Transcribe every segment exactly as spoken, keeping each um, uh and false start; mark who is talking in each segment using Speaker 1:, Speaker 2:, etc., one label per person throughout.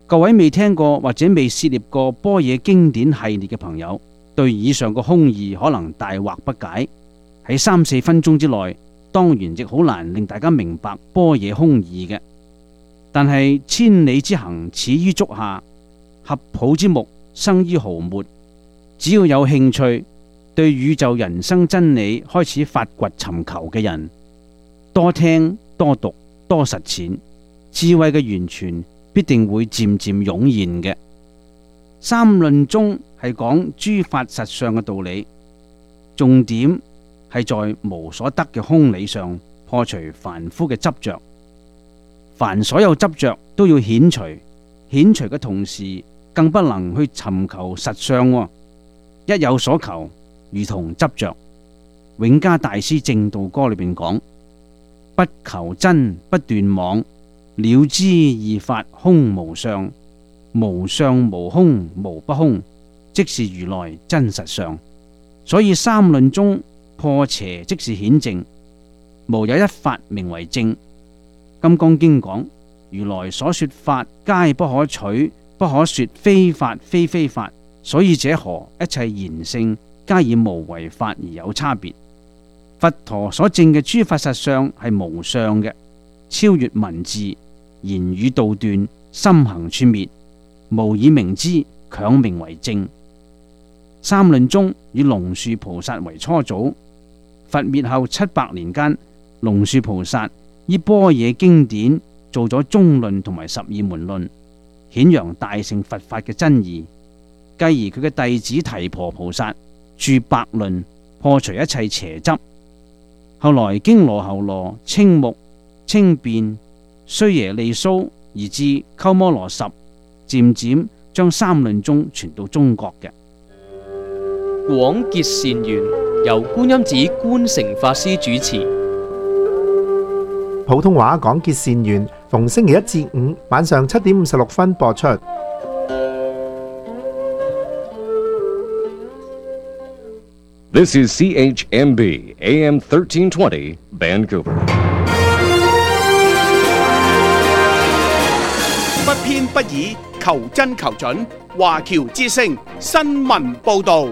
Speaker 1: 各位未聽過或者未涉獵過般若經典系列嘅朋友，對以上個空義可能大惑不解。喺三四分鐘之內，當然亦好難令大家明白般若空義嘅。但係千里之行，始於足下；合抱之木，生於毫末。只要有興趣，對宇宙人生真理開始發掘尋求嘅人，多聽多讀多實踐，智慧嘅源泉必定會漸漸湧現嘅。三論中係講諸法實相嘅道理，重點係在無所得嘅空理上破除凡夫嘅執着。凡所有執着都要遣除，遣除嘅同時更不能去尋求實相，哦。一有所求，如同執着。永嘉大師正道歌裏邊講：不求真，不斷妄，了知二法空無相，無相無空無不空，即是如來真實相。所以三論中破邪即是顯正，無有一法名為正。金剛經講：如來所說法皆不可取，不可說非法非非法。所以者何？一切言性皆以無為法而有差別。佛陀所證嘅諸法實相係無相嘅，超越文字、言語道斷、心行處滅，無以明之，強名為正。三論中以龍樹菩薩為初祖，佛滅後七百年間，龍樹菩薩以般若經典做咗中論同埋十二門論，顯揚大乘佛法嘅真義。繼而佢嘅弟子提婆菩薩著百論，破除一切邪執。後來經羅睺羅、青目、清辯、須耶利蘇而至鳩摩羅什，漸漸將三論宗傳到中國嘅。
Speaker 2: 廣結善緣，由觀音寺觀誠法師主持。
Speaker 3: 普通話廣結善緣，逢星期一至五晚上七點五十六分播出。
Speaker 4: This is C H M B A M thirteen twenty Vancouver。
Speaker 5: 不偏不倚，求真求準，華僑之聲新聞報道。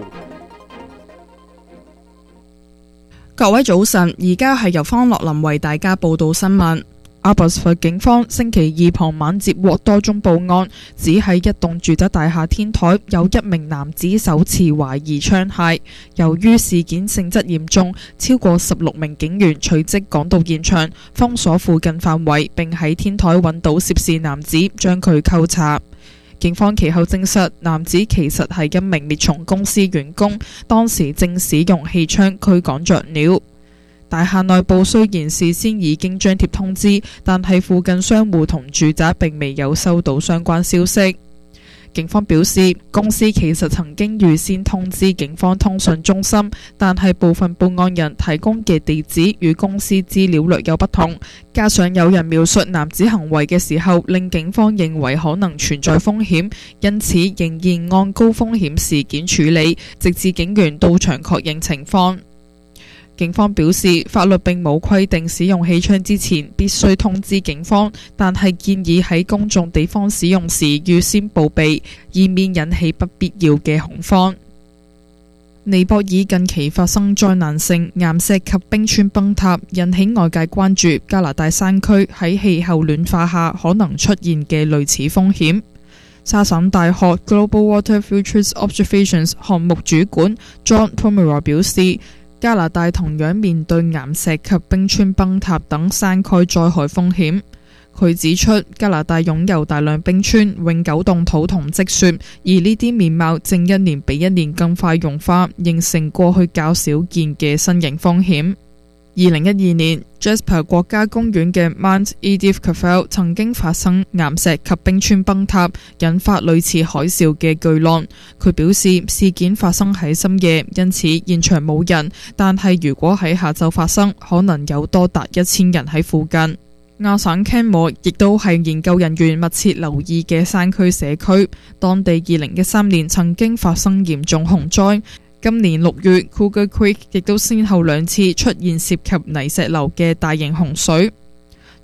Speaker 6: 各位早晨，而家係由方樂林為大家報道新聞。阿拔斯佛警方星期二傍晚接獲多宗報案，指喺一棟住宅大廈天台有一名男子手持懷疑槍械。由於事件性質嚴重，超過十六名警員隨即趕到現場，封鎖附近範圍，並喺天台揾到涉事男子，將佢扣查。警方其後證實，男子其實係一名滅蟲公司員工，當時正使用氣槍驅趕雀鳥。大廈內部雖然事先已經張貼通知，但係附近商戶同住宅並未有收到相關消息。警方表示，公司其實曾經預先通知警方通訊中心，但係部分報案人提供嘅地址與公司資料略有不同，加上有人描述男子行為嘅時候，令警方認為可能存在風險，因此仍然按高風險事件處理，直至警員到場確認情況。警方表示，法律並冇規定使用氣槍之前必須通知警方，但係建議喺公眾地方使用時預先報備，以免引起不必要嘅恐慌。尼泊爾近期發生災難性岩石及冰川崩塌，引起外界關注加拿大山區喺氣候暖化下可能出現嘅類似風險。沙省大學 Global Water Futures Observations 項目主管 John Pomeroy 表示，加拿大同樣面對岩石及冰川崩塌等山區災害風險。佢指出，加拿大擁有大量冰川、永久凍土同積雪，而呢啲面貌正一年比一年更快融化，形成過去較少見嘅新型風險。二零一二年 Jasper 國家公園嘅 Mount Edith Cavell 曾經發生岩石及冰川崩塌，引發類似海嘯嘅巨浪。佢表示事件發生喺深夜，因此現場冇人，但係如果喺下晝發生，可能有多達一千人喺附近。亞省 Canmore 亦都係研究人員密切留意嘅山區社區，當地二零一三年曾經發生嚴重洪災。今年六月 Cougar Creek 亦都先後兩次出現涉及泥石流嘅大型洪水。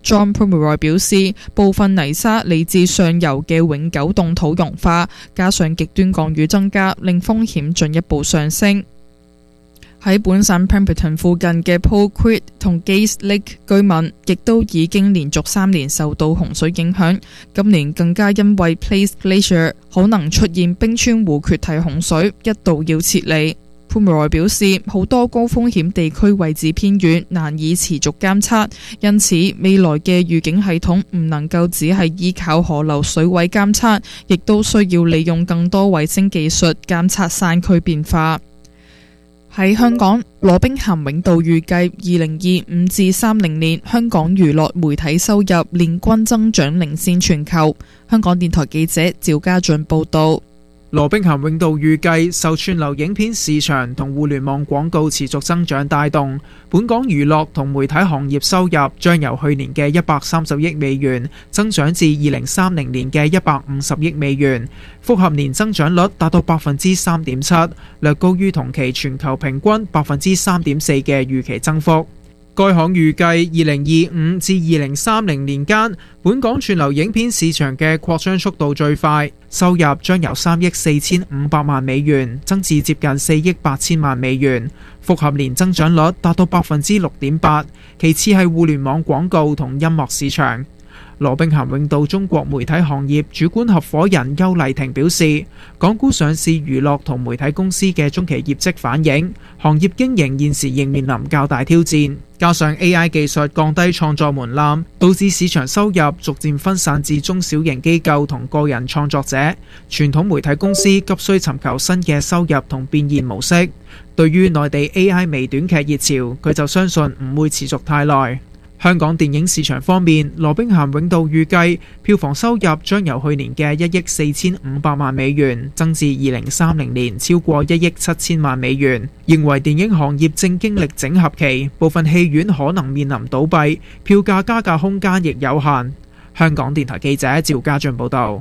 Speaker 6: John Pomeroy 表示，部分泥沙嚟自上游嘅永久凍土融化，加上極端降雨增加，令風險進一步上升。喺本省 Pemberton 附近嘅 Pole Creek 同 Gates Lake 居民，亦都已經連續三年受到洪水影響，今年更加因為 Place Glacier 可能出現冰川湖決堤洪水，一度要撤離。Pomeroy 表示，好多高風險地區位置偏遠，難以持續監測，因此未來嘅預警系統唔能夠只係依靠河流水位監測，亦都需要利用更多衛星技術監測山區變化。喺香港，羅兵咸永道預計二零二五至三零年香港娛樂媒體收入年均增長領先全球。香港電台記者趙家俊報導。
Speaker 7: 羅兵咸永道預計受串流影片市場同互聯網廣告持續增長帶動，本港娛樂同媒體行業收入將由去年嘅一百三十億美元增長至二零三零年嘅一百五十億美元，複合年增長率達到百分之三點七，略高於同期全球平均百分之三點四嘅預期增幅。該行預計二零二五至二零三零年間，本港串流影片市場嘅擴張速度最快，收入將由三億四千五百萬美元增至接近四億八千萬美元，複合年增長率達到百分之六點八。其次係互聯網廣告同音樂市場。羅兵咸永道中國媒體行業主管合夥人邱麗婷表示，港股上市娛樂同媒體公司嘅中期業績反映，行業經營現時仍面臨較大挑戰，加上 A I 技術降低創作門檻，導致市場收入逐漸分散至中小型機構同個人創作者，傳統媒體公司急需尋求新嘅收入同變現模式。對於內地 A I 微短劇熱潮，佢就相信唔會持續太耐。香港電影市場方面，羅兵咸永道預計票房收入將由去年嘅一億四千五百萬美元增至二零三零年超過一億七千萬美元，認為電影行業正經歷整合期，部分戲院可能面臨倒閉，票價加價空間亦有限。香港電台記者趙家俊報道。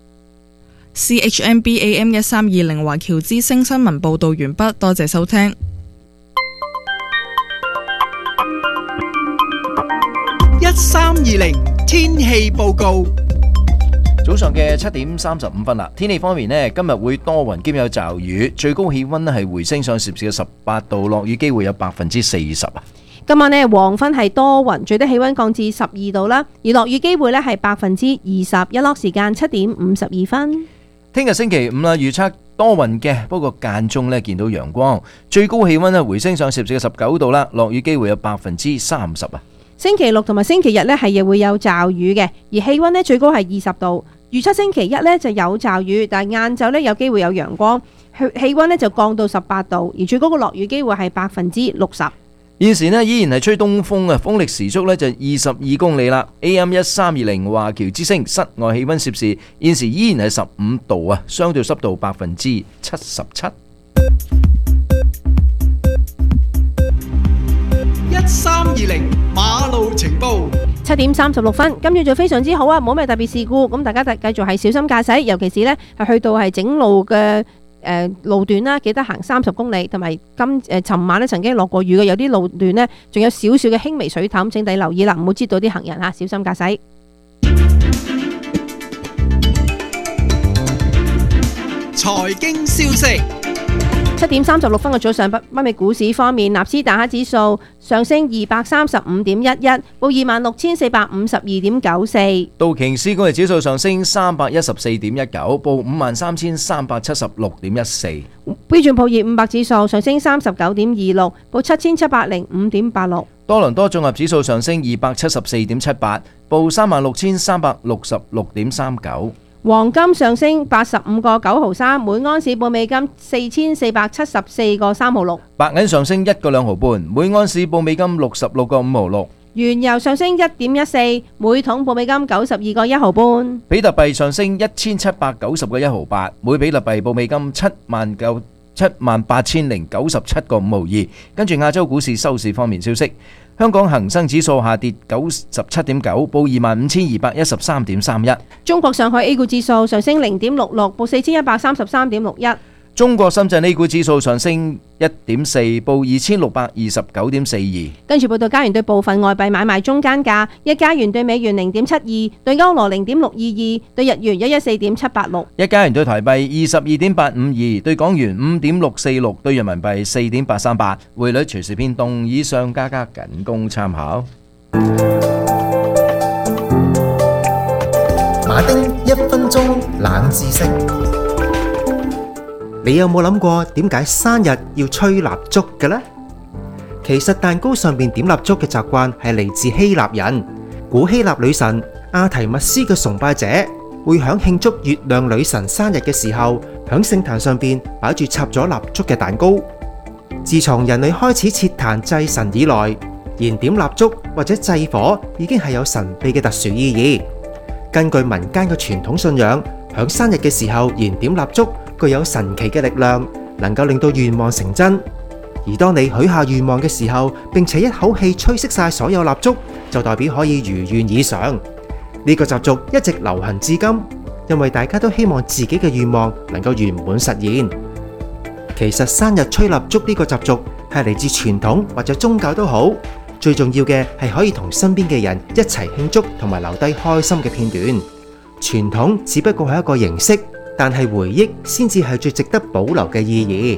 Speaker 6: C H M B A M 一三二零華僑之聲新聞報道完畢，多謝收聽。
Speaker 5: 一三二零天氣報告。
Speaker 8: 早上嘅七點三十五分啦。天氣方面呢，今日會多雲兼有驟雨，最高氣溫呢係回升上攝氏嘅十八度，落雨機會有百分之四十啊。
Speaker 9: 今晚呢，黃昏係多雲，最低氣溫降至十二度啦，而落雨機會呢係百分之二十，日落時間七點五十二分。
Speaker 8: 聽日星期五啦，預測多雲嘅，不過間中呢見到陽光，最高氣溫呢回升上攝氏嘅十九度啦，落雨機會有百分之三十啊。
Speaker 9: 星期六同埋星期日呢係亦會有驟雨嘅，而氣溫呢最高係二十度。預測星期一呢就有驟雨，但係晏晝呢有機會有陽光，氣溫呢就降到十八度，而最高嘅落雨機會係百分之六十。
Speaker 8: 現時呢依然係吹東風啊，風力時速呢就二十二公里啦。A M 一三二零華僑之聲，室外氣溫攝氏現時依然係十五度啊，相對濕度百分之七十七。
Speaker 5: 一三二零馬路情報。
Speaker 9: 七點三十六分，今朝早非常之好啊，冇咩特別事故，咁大家繼續係小心駕駛，尤其是呢係去到係整路嘅誒、呃、路段啦，記得行三十公里，同埋今誒尋晚呢曾經落過雨嘅，有啲路段呢仲有少少嘅輕微水氹，請你留意啦，唔好擠到啲行人嚇，小心駕駛。
Speaker 5: 財經消息。
Speaker 9: 七點三十六分嘅早上，北北美股市方面，納斯達克指數上升二百三十五點一一，報二萬六千四百五十二點九四。
Speaker 8: 道瓊斯工業指數上升三百一十四點一九，報五萬三千三百七十六點一四。
Speaker 9: 標準普爾五百指數上升三十九點二六，報七千七百零五點八六。
Speaker 8: 多倫多綜合指數上升二百七十四點七八，報三萬六千三百六十六點三九。
Speaker 9: 黃金上升八十五個九毫三，每安士報美金四千四百七十四個三毫六。
Speaker 8: 白銀上升一個兩毫半，每安士報美金六十六個五毫六。
Speaker 9: 原油上升一點一四，每桶報美金九十二個一毫半。
Speaker 8: 比特幣上升一千七百九十個一毫八，每比特幣報美金七萬九七萬八千零九十七個五毫二。跟住亞洲股市收市方面消息，香港恒生指數下跌九十七點九，報二萬五千二百一十三點三一。
Speaker 9: 中國上海 A 股指數上升零點六六，報四千一百三十三點六一。
Speaker 8: 中國深圳 A 股指數上升一點四，報二千六百二十九點四二。
Speaker 9: 跟住報道，加元對部分外幣買賣中間價：一加元對美元零點七二，對歐羅零點六二二，對日元一一四點七八六。
Speaker 8: 一加元對台幣二十二點八五二，對港元五點六四六，對人民幣四點八三八。匯率隨時變動，以上價格僅供參考。
Speaker 3: 馬丁一分鐘冷知識，你有冇諗過點解生日要吹蠟燭嘅呢？其實蛋糕上邊點蠟燭嘅習慣係嚟自希臘人。古希臘女神阿提密斯嘅崇拜者會響慶祝月亮女神生日嘅時候，響聖壇上邊擺住插咗蠟燭嘅蛋糕。自從人類開始設壇祭神以來，燃點蠟燭或者祭火已經係有神秘嘅特殊意義。根據民間嘅傳統信仰，響生日嘅時候燃點蠟燭具有神奇嘅力量，能夠令到願望成真。而當你許下願望嘅時候，並且一口氣吹熄晒所有蠟燭，就代表可以如願以償。呢個習俗一直流行至今，因為大家都希望自己嘅願望能夠圓滿實現。其實生日吹蠟燭呢個習俗係嚟自傳統或者宗教都好，最重要嘅係可以同身邊嘅人一齊慶祝同埋留低開心嘅片段。傳統只不過係一個形式，但係回憶先至係最值得保留嘅意義。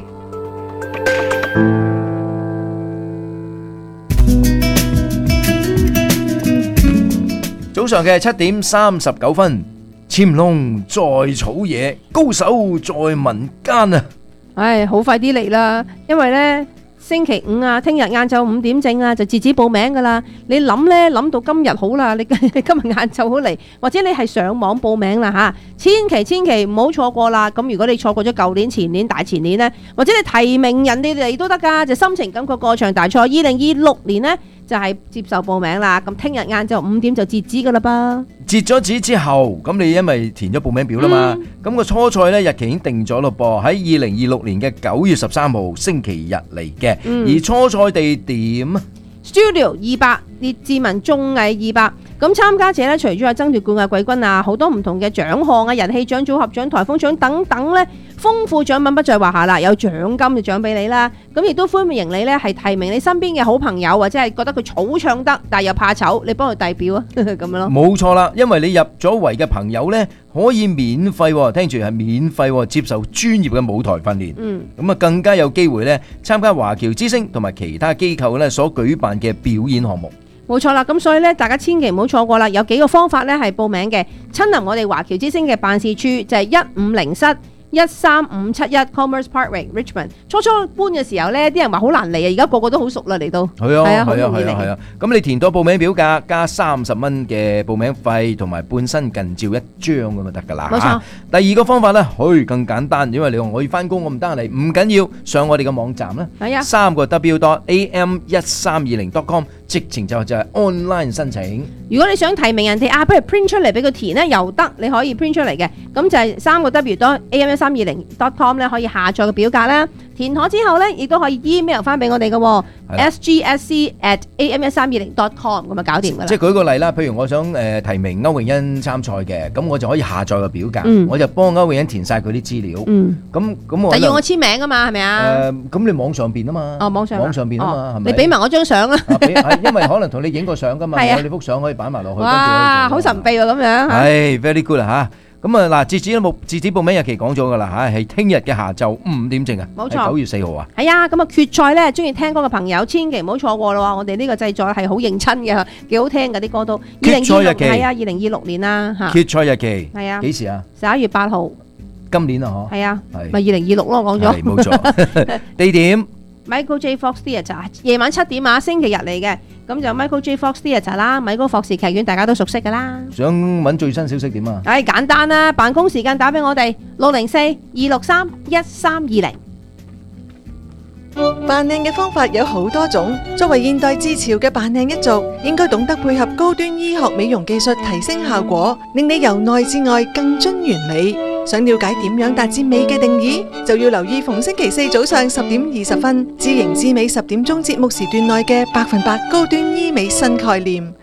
Speaker 8: 早上嘅七點三十九分，潛龍在草野，高手在民間啊！
Speaker 9: 唉，好快啲嚟啦，因為呢星期五啊，聽日晏晝五點正啊，就截止報名噶啦。你諗呢，諗到今日好啦，你今日晏晝好嚟，或者你係上網報名啦吓，千祈千祈唔好錯過啦。咁如果你錯過咗舊年、前年、大前年呢，或者你提名人哋嚟都得噶，就心情感覺歌唱大賽二零二六年呢，就係接受報名啦。咁聽日晏晝五點就截止噶啦噃。
Speaker 8: 截咗止之後，咁你因為填咗報名表啦嘛，咁個初賽呢日期已經定咗咯噃，喺二零二六年嘅九月十三號星期日嚟嘅，而初賽地點
Speaker 9: Studio 二百列治文綜藝二百。咁參加者咧，除咗係爭奪冠亞季軍啊，好多唔同嘅獎項啊，人氣獎、組合獎、颱風獎等等咧，豐富獎品不在話下啦。有獎金就獎俾你啦，咁亦都歡迎你咧係提名你身邊嘅好朋友，或者係覺得佢草唱得，但係又怕醜，你幫佢遞表啊，咁樣咯。
Speaker 8: 冇錯啦，因為你入咗圍嘅朋友咧，可以免費，聽住係免費接受專業嘅舞台訓練。嗯，咁啊更加有機會咧參加華僑之星同埋其他機構咧所舉辦嘅表演項目。
Speaker 9: 冇錯啦，咁所以咧，大家千祈唔好錯過啦。有幾個方法咧係報名嘅，親臨我哋華僑之星嘅辦事處就係一五零室一三五七一 Commerce Parkway Richmond。初初搬嘅時候咧，啲人話好難嚟啊，而家個個都好熟啦嚟到。係啊，係啊，係啊，係啊。咁你填到報名表格，加三十蚊嘅報名費，同埋半身近照一張咁就得噶啦。冇錯。第二個方法咧，去更簡單，因為你話我要翻工，我唔得閒嚟，唔緊要，上我哋嘅網站啦。係啊。三個 W dot A M 一三二零 dot com。直情就就係 online 申請。如果你想提名人哋啊，不如 print 出嚟俾佢填咧，又得，你可以 print 出嚟嘅。咁就係三個 W dot A M 一三二零 dot com 咧，可以下載個表格啦。填好之後咧，亦都可以 email 翻俾我哋嘅 S G S C at A M 一三二零 dot com 咁就搞掂噶啦。即係舉個例啦，譬如我想誒提名歐詠欣參賽嘅，咁我就可以下載個表格，嗯、我就幫歐詠欣填晒佢啲資料。嗯，咁咁我但要我簽名啊嘛，係咪啊？誒、呃，咁你網上邊啊嘛。哦，網上。網上邊啊嘛，係咪、哦？你俾埋我張相啦。因為可能同你影個相噶嘛，我你幅相可以擺埋落去。哇，好神秘喎咁樣。係 very good 啦嚇。咁啊嗱，截止都冇截止報名日期講咗噶啦嚇，係聽日嘅下晝五點正啊。冇錯，九月四號啊。係啊，咁啊決賽咧，中意聽歌嘅朋友千祈唔好錯過咯。我哋呢個製作係好認真嘅，幾好聽嘅啲歌都。決賽日期係啊，二零二六年啦嚇。決賽日期係啊，幾時啊？十一月八號。今年啊嗬。係啊。係。咪二零二六咯，講咗。係冇錯。地點。Michael J. Fox Theatre 夜晚七點啊，星期日嚟嘅，咁就 Michael J. Fox Theatre 啦，米高霍士劇院大家都熟悉噶啦。想揾最新消息點啊？唉，簡單啦，辦公時間打俾我哋六零四二六三一三二零。
Speaker 10: 扮靚嘅方法有好多種，作為現代之潮嘅扮靚一族，應該懂得配合高端醫學美容技術提升效果，令你由內至外更臻完美。想了解點樣達至美嘅定義，就要留意逢星期四早上十點二十分，知型知美十點鐘節目時段內嘅百分百高端醫美新概念。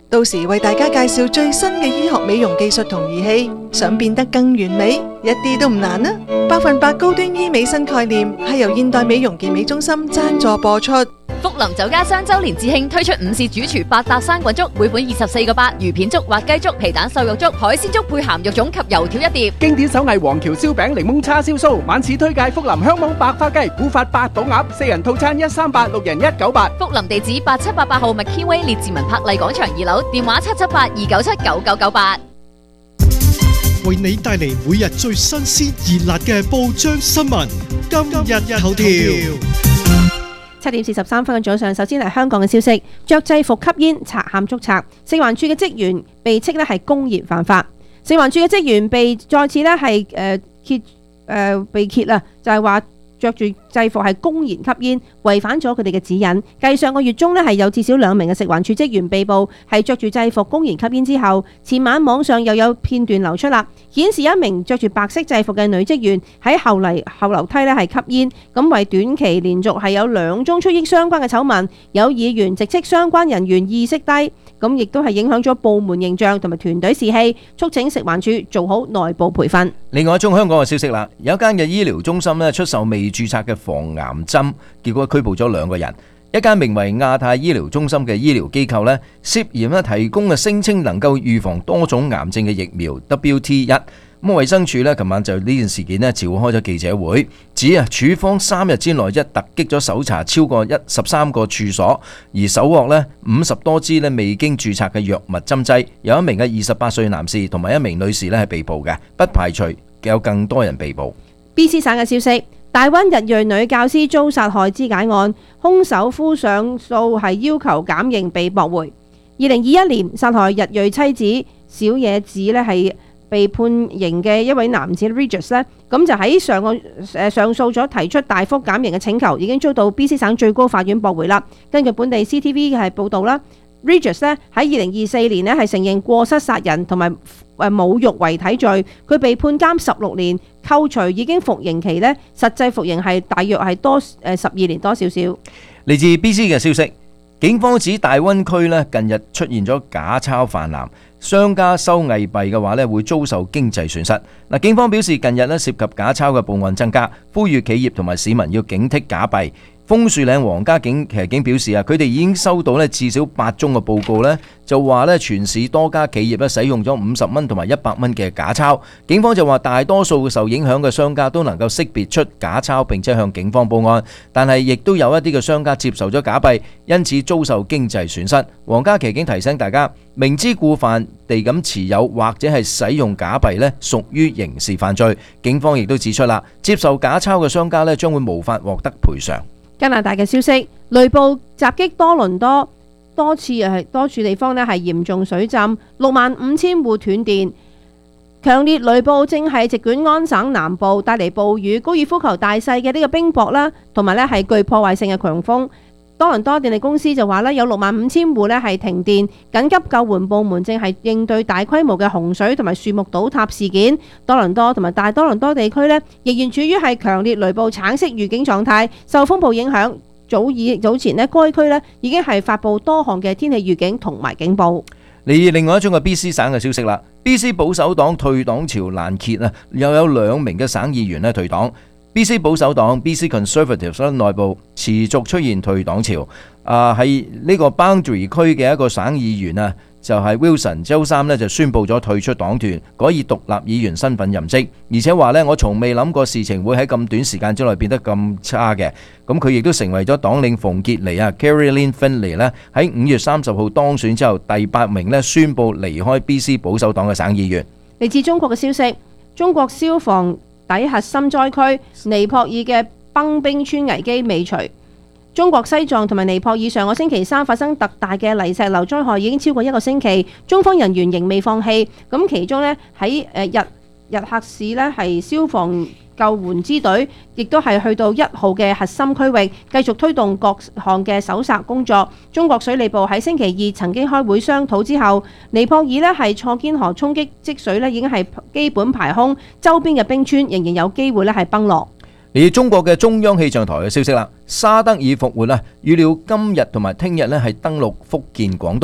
Speaker 10: 到時為大家介紹最新嘅醫學美容技術同儀器，想變得更完美，一啲都唔難啊！百分百高端醫美新概念係由現代美容健美中心贊助播出。
Speaker 11: 福林酒家雙周年致慶推出午市主廚八搭生滾粥，每款二十四個八，魚片粥、滑雞粥、皮蛋瘦肉粥、海鮮粥配鹹肉粽及油條一碟。
Speaker 12: 經典手藝黃橋燒餅、檸檬叉燒酥，晚市推介福林香網白花雞、古法八寶鴨，四人套餐一三八，六人一九八。
Speaker 11: 福林地址八七八八號麥堅威列治文柏麗廣場二樓，電話七七八二九七九九九八。
Speaker 13: 為你帶嚟每日最新鮮熱辣嘅報章新聞，今日頭條。
Speaker 9: 七點四十三分嘅早上，首先係香港嘅消息，着制服吸煙，賊喊捉賊，食環署嘅職員被斥咧係公然犯法，食環署嘅職員被再次咧係誒揭誒、呃、被揭啦，就係話着住制服係公然吸煙，違反咗佢哋嘅指引。繼上個月中呢係有至少兩名嘅食環署職員被捕，係着住制服公然吸煙之後，前晚網上又有片段流出啦，顯示一名着住白色制服嘅女職員喺後嚟後樓梯呢係吸煙，咁為短期連續係有兩宗出益相關嘅醜聞，有議員直斥相關人員意識低，咁亦都係影響咗部門形象同埋團隊士氣，促請食環署做好內部培訓。
Speaker 8: 另外一宗香港嘅消息啦，有一間嘅醫療中心呢出售未註冊嘅防癌針，結果拘捕咗兩個人。一間名為亞太醫療中心嘅醫療機構呢，涉嫌咧提供嘅聲稱能夠預防多種癌症嘅疫苗 W T 一。咁衛生署呢，琴晚就呢件事件呢召開咗記者會，指啊處方三日之內一突擊咗搜查超過一十三個處所，而搜獲呢五十多支呢未經註冊嘅藥物針劑，有一名嘅二十八歲男士同埋一名女士呢係被捕嘅，不排除有更多人被捕。
Speaker 9: B C 省嘅消息，大灣日裔女教師遭殺害肢解案，兇手夫上訴係要求減刑被駁回。二零二一年殺害日裔妻子小野子呢係被判刑嘅一位男子 Regis 呢，咁就喺上個誒上訴咗提出大幅減刑嘅請求，已經遭到 B C 省最高法院駁回啦。根據本地 C T V 嘅係報導啦 ，Regis 呢喺二零二四年呢係承認過失殺人同埋誒侮辱遺體罪，佢被判監十六年，扣除已經服刑期呢，實際服刑係大約係多誒十二年多少少。
Speaker 8: 嚟自 B C 嘅消息，警方指大灣區呢近日出現咗假鈔泛濫。商家收偽幣嘅話咧，會遭受經濟損失。嗱，警方表示近日咧涉及假鈔嘅報案增加，呼籲企業同埋市民要警惕假幣。楓樹嶺皇家警騎警表示啊，佢哋已經收到咧至少八宗嘅報告咧，就話咧全市多家企業咧使用咗五十蚊同埋一百蚊嘅假鈔。警方就話大多數受影響嘅商家都能夠識別出假鈔並且向警方報案，但係亦都有一啲嘅商家接受咗假幣，因此遭受經濟損失。皇家騎警提醒大家，明知故犯地咁持有或者係使用假幣咧，屬於刑事犯罪。警方亦都指出啦，接受假鈔嘅商家咧將會無法獲得賠償。
Speaker 9: 加拿大嘅消息，雷暴襲擊多倫多，多次係多處地方呢係嚴重水浸，六萬五千戶斷電。強烈雷暴正係席捲安省南部，帶嚟暴雨、高爾夫球大細嘅呢個冰雹啦，同埋呢係具破壞性嘅強風。多倫多電力公司就話呢有六萬五千戶呢係停電，緊急救援部門正係應對大規模嘅洪水同埋樹木倒塌事件。多倫多同埋大多倫多地區呢仍然處於係強烈雷暴橙色預警狀態，受風暴影響。早已早前呢該區呢已經係發布多項嘅天氣預警同埋警報。
Speaker 8: 嚟另外一宗嘅 B C 省嘅消息啦 ，B C 保守黨退黨潮難揭啊，又有兩名嘅省議員呢退黨。B C 保守黨 B C Conservatives 內部持續出現退黨潮，啊係呢個 Boundary 區嘅一個省議員啊，就係 Wilson 周三呢就宣布咗退出黨團，改以獨立議員身份任職，而且話呢，我從未諗過事情會喺咁短時間之內變得咁差嘅。咁佢亦都成為咗黨領馮傑尼啊 Caroline Finley 呢喺五月三十號當選之後第八名呢宣布離開 B C 保守黨嘅省議員。
Speaker 9: 嚟自中國嘅消息，中國消防抵核心災區尼泊爾嘅崩冰川危機未除。中國西藏同埋尼泊爾上個星期三發生特大嘅泥石流災害已經超過一個星期，中方人員仍未放棄。咁其中呢，喺誒日日喀市呢係消防救援支隊，亦都係去到一號嘅核心區域，繼續推動各項嘅搜索工作。中國水利部喺星期二曾經開會商討之後，尼泊爾呢係錯肩河衝擊積水呢已經係基本排空，周邊嘅冰川仍然有機會呢係崩落。
Speaker 8: 而中國嘅中央氣象台嘅消息啦，沙德爾復活啦，預料今日同埋聽日呢係登陸福建、廣東。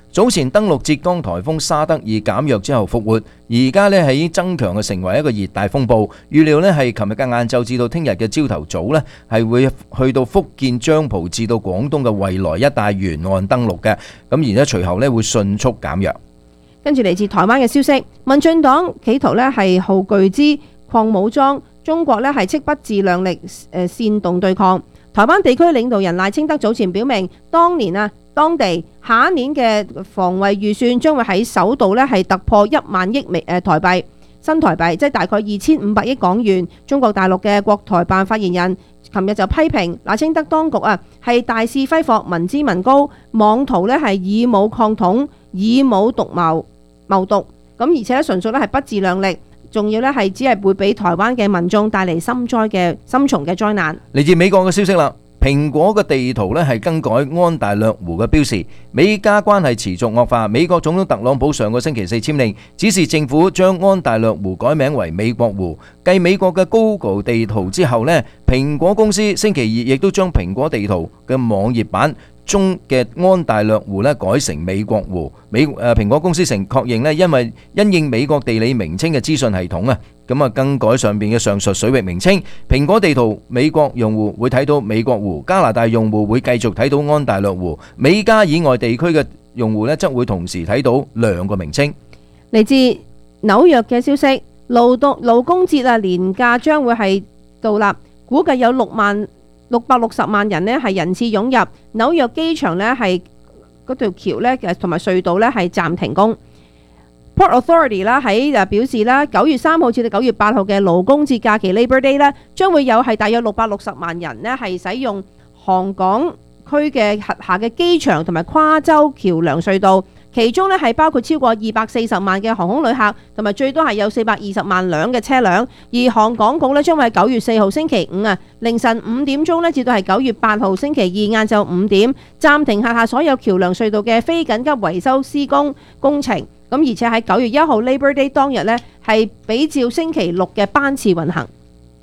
Speaker 8: 早前登陸浙江颱風沙德爾減弱之後復活，而家咧係已經增強嘅成為一個熱帶風暴。預料咧係琴日嘅晏晝至到聽日嘅朝頭早咧係會去到福建漳浦至到廣東嘅惠來一帶沿岸登陸嘅，咁而且隨後咧會迅速減弱。
Speaker 9: 跟住嚟自台灣嘅消息，民進黨企圖咧係耗巨資擴武裝，中國咧係斥不自量力誒煽動對抗。台灣地區領導人賴清德早前表明，當年啊。當地下一年嘅防衛預算將會喺首度咧係突破一萬億美誒台幣新台幣，即係大概二千五百億港元。中國大陸嘅國台辦發言人琴日就批評賴清德當局啊係大肆揮霍民脂民膏，妄圖咧係以武抗統，以武獨謀謀獨，咁而且咧純屬咧係不自量力，仲要咧係只係會俾台灣嘅民眾帶嚟深災嘅深重嘅災難。
Speaker 8: 嚟自美國嘅消息啦。蘋果嘅地圖咧係更改安大略湖嘅標示，美加關係持續惡化。美國總統特朗普上個星期四簽令，指示政府將安大略湖改名為美國湖。繼美國嘅 Google 地圖之後咧，蘋果公司星期二亦都將蘋果地圖嘅網頁版中嘅安大略湖咧改成美國湖。美誒蘋果公司承確認咧，因為因應美國地理名稱嘅資訊系統啊，咁啊更改上邊嘅上述水域名稱。蘋果地圖美國用戶會睇到美國湖，加拿大用戶會繼續睇到安大略湖，美加以外地區嘅用戶咧則會同時睇到兩個名稱。
Speaker 9: 嚟自紐約嘅消息，勞動勞工節啊年假將會係到啦，估計有六萬六百六十萬人呢係人次湧入紐約機場呢，係嗰條橋呢同埋隧道呢係暫停工。Port Authority 啦喺誒表示啦，九月三號至到九月八號嘅勞工節假期 Labor Day 呢，將會有係大約六百六十萬人呢係使用航港區嘅轄下嘅機場同埋跨州橋梁隧道。其中咧係包括超過二百四十萬嘅航空旅客，同埋最多係有四百二十萬輛嘅車輛。而航港局咧將會喺九月四號星期五啊凌晨五點鐘咧，至到係九月八號星期二晏晝五點暫停轄下所有橋梁隧道嘅非緊急維修施工工程。咁而且喺九月一號 Labor Day 當日咧係比照星期六嘅班次運行。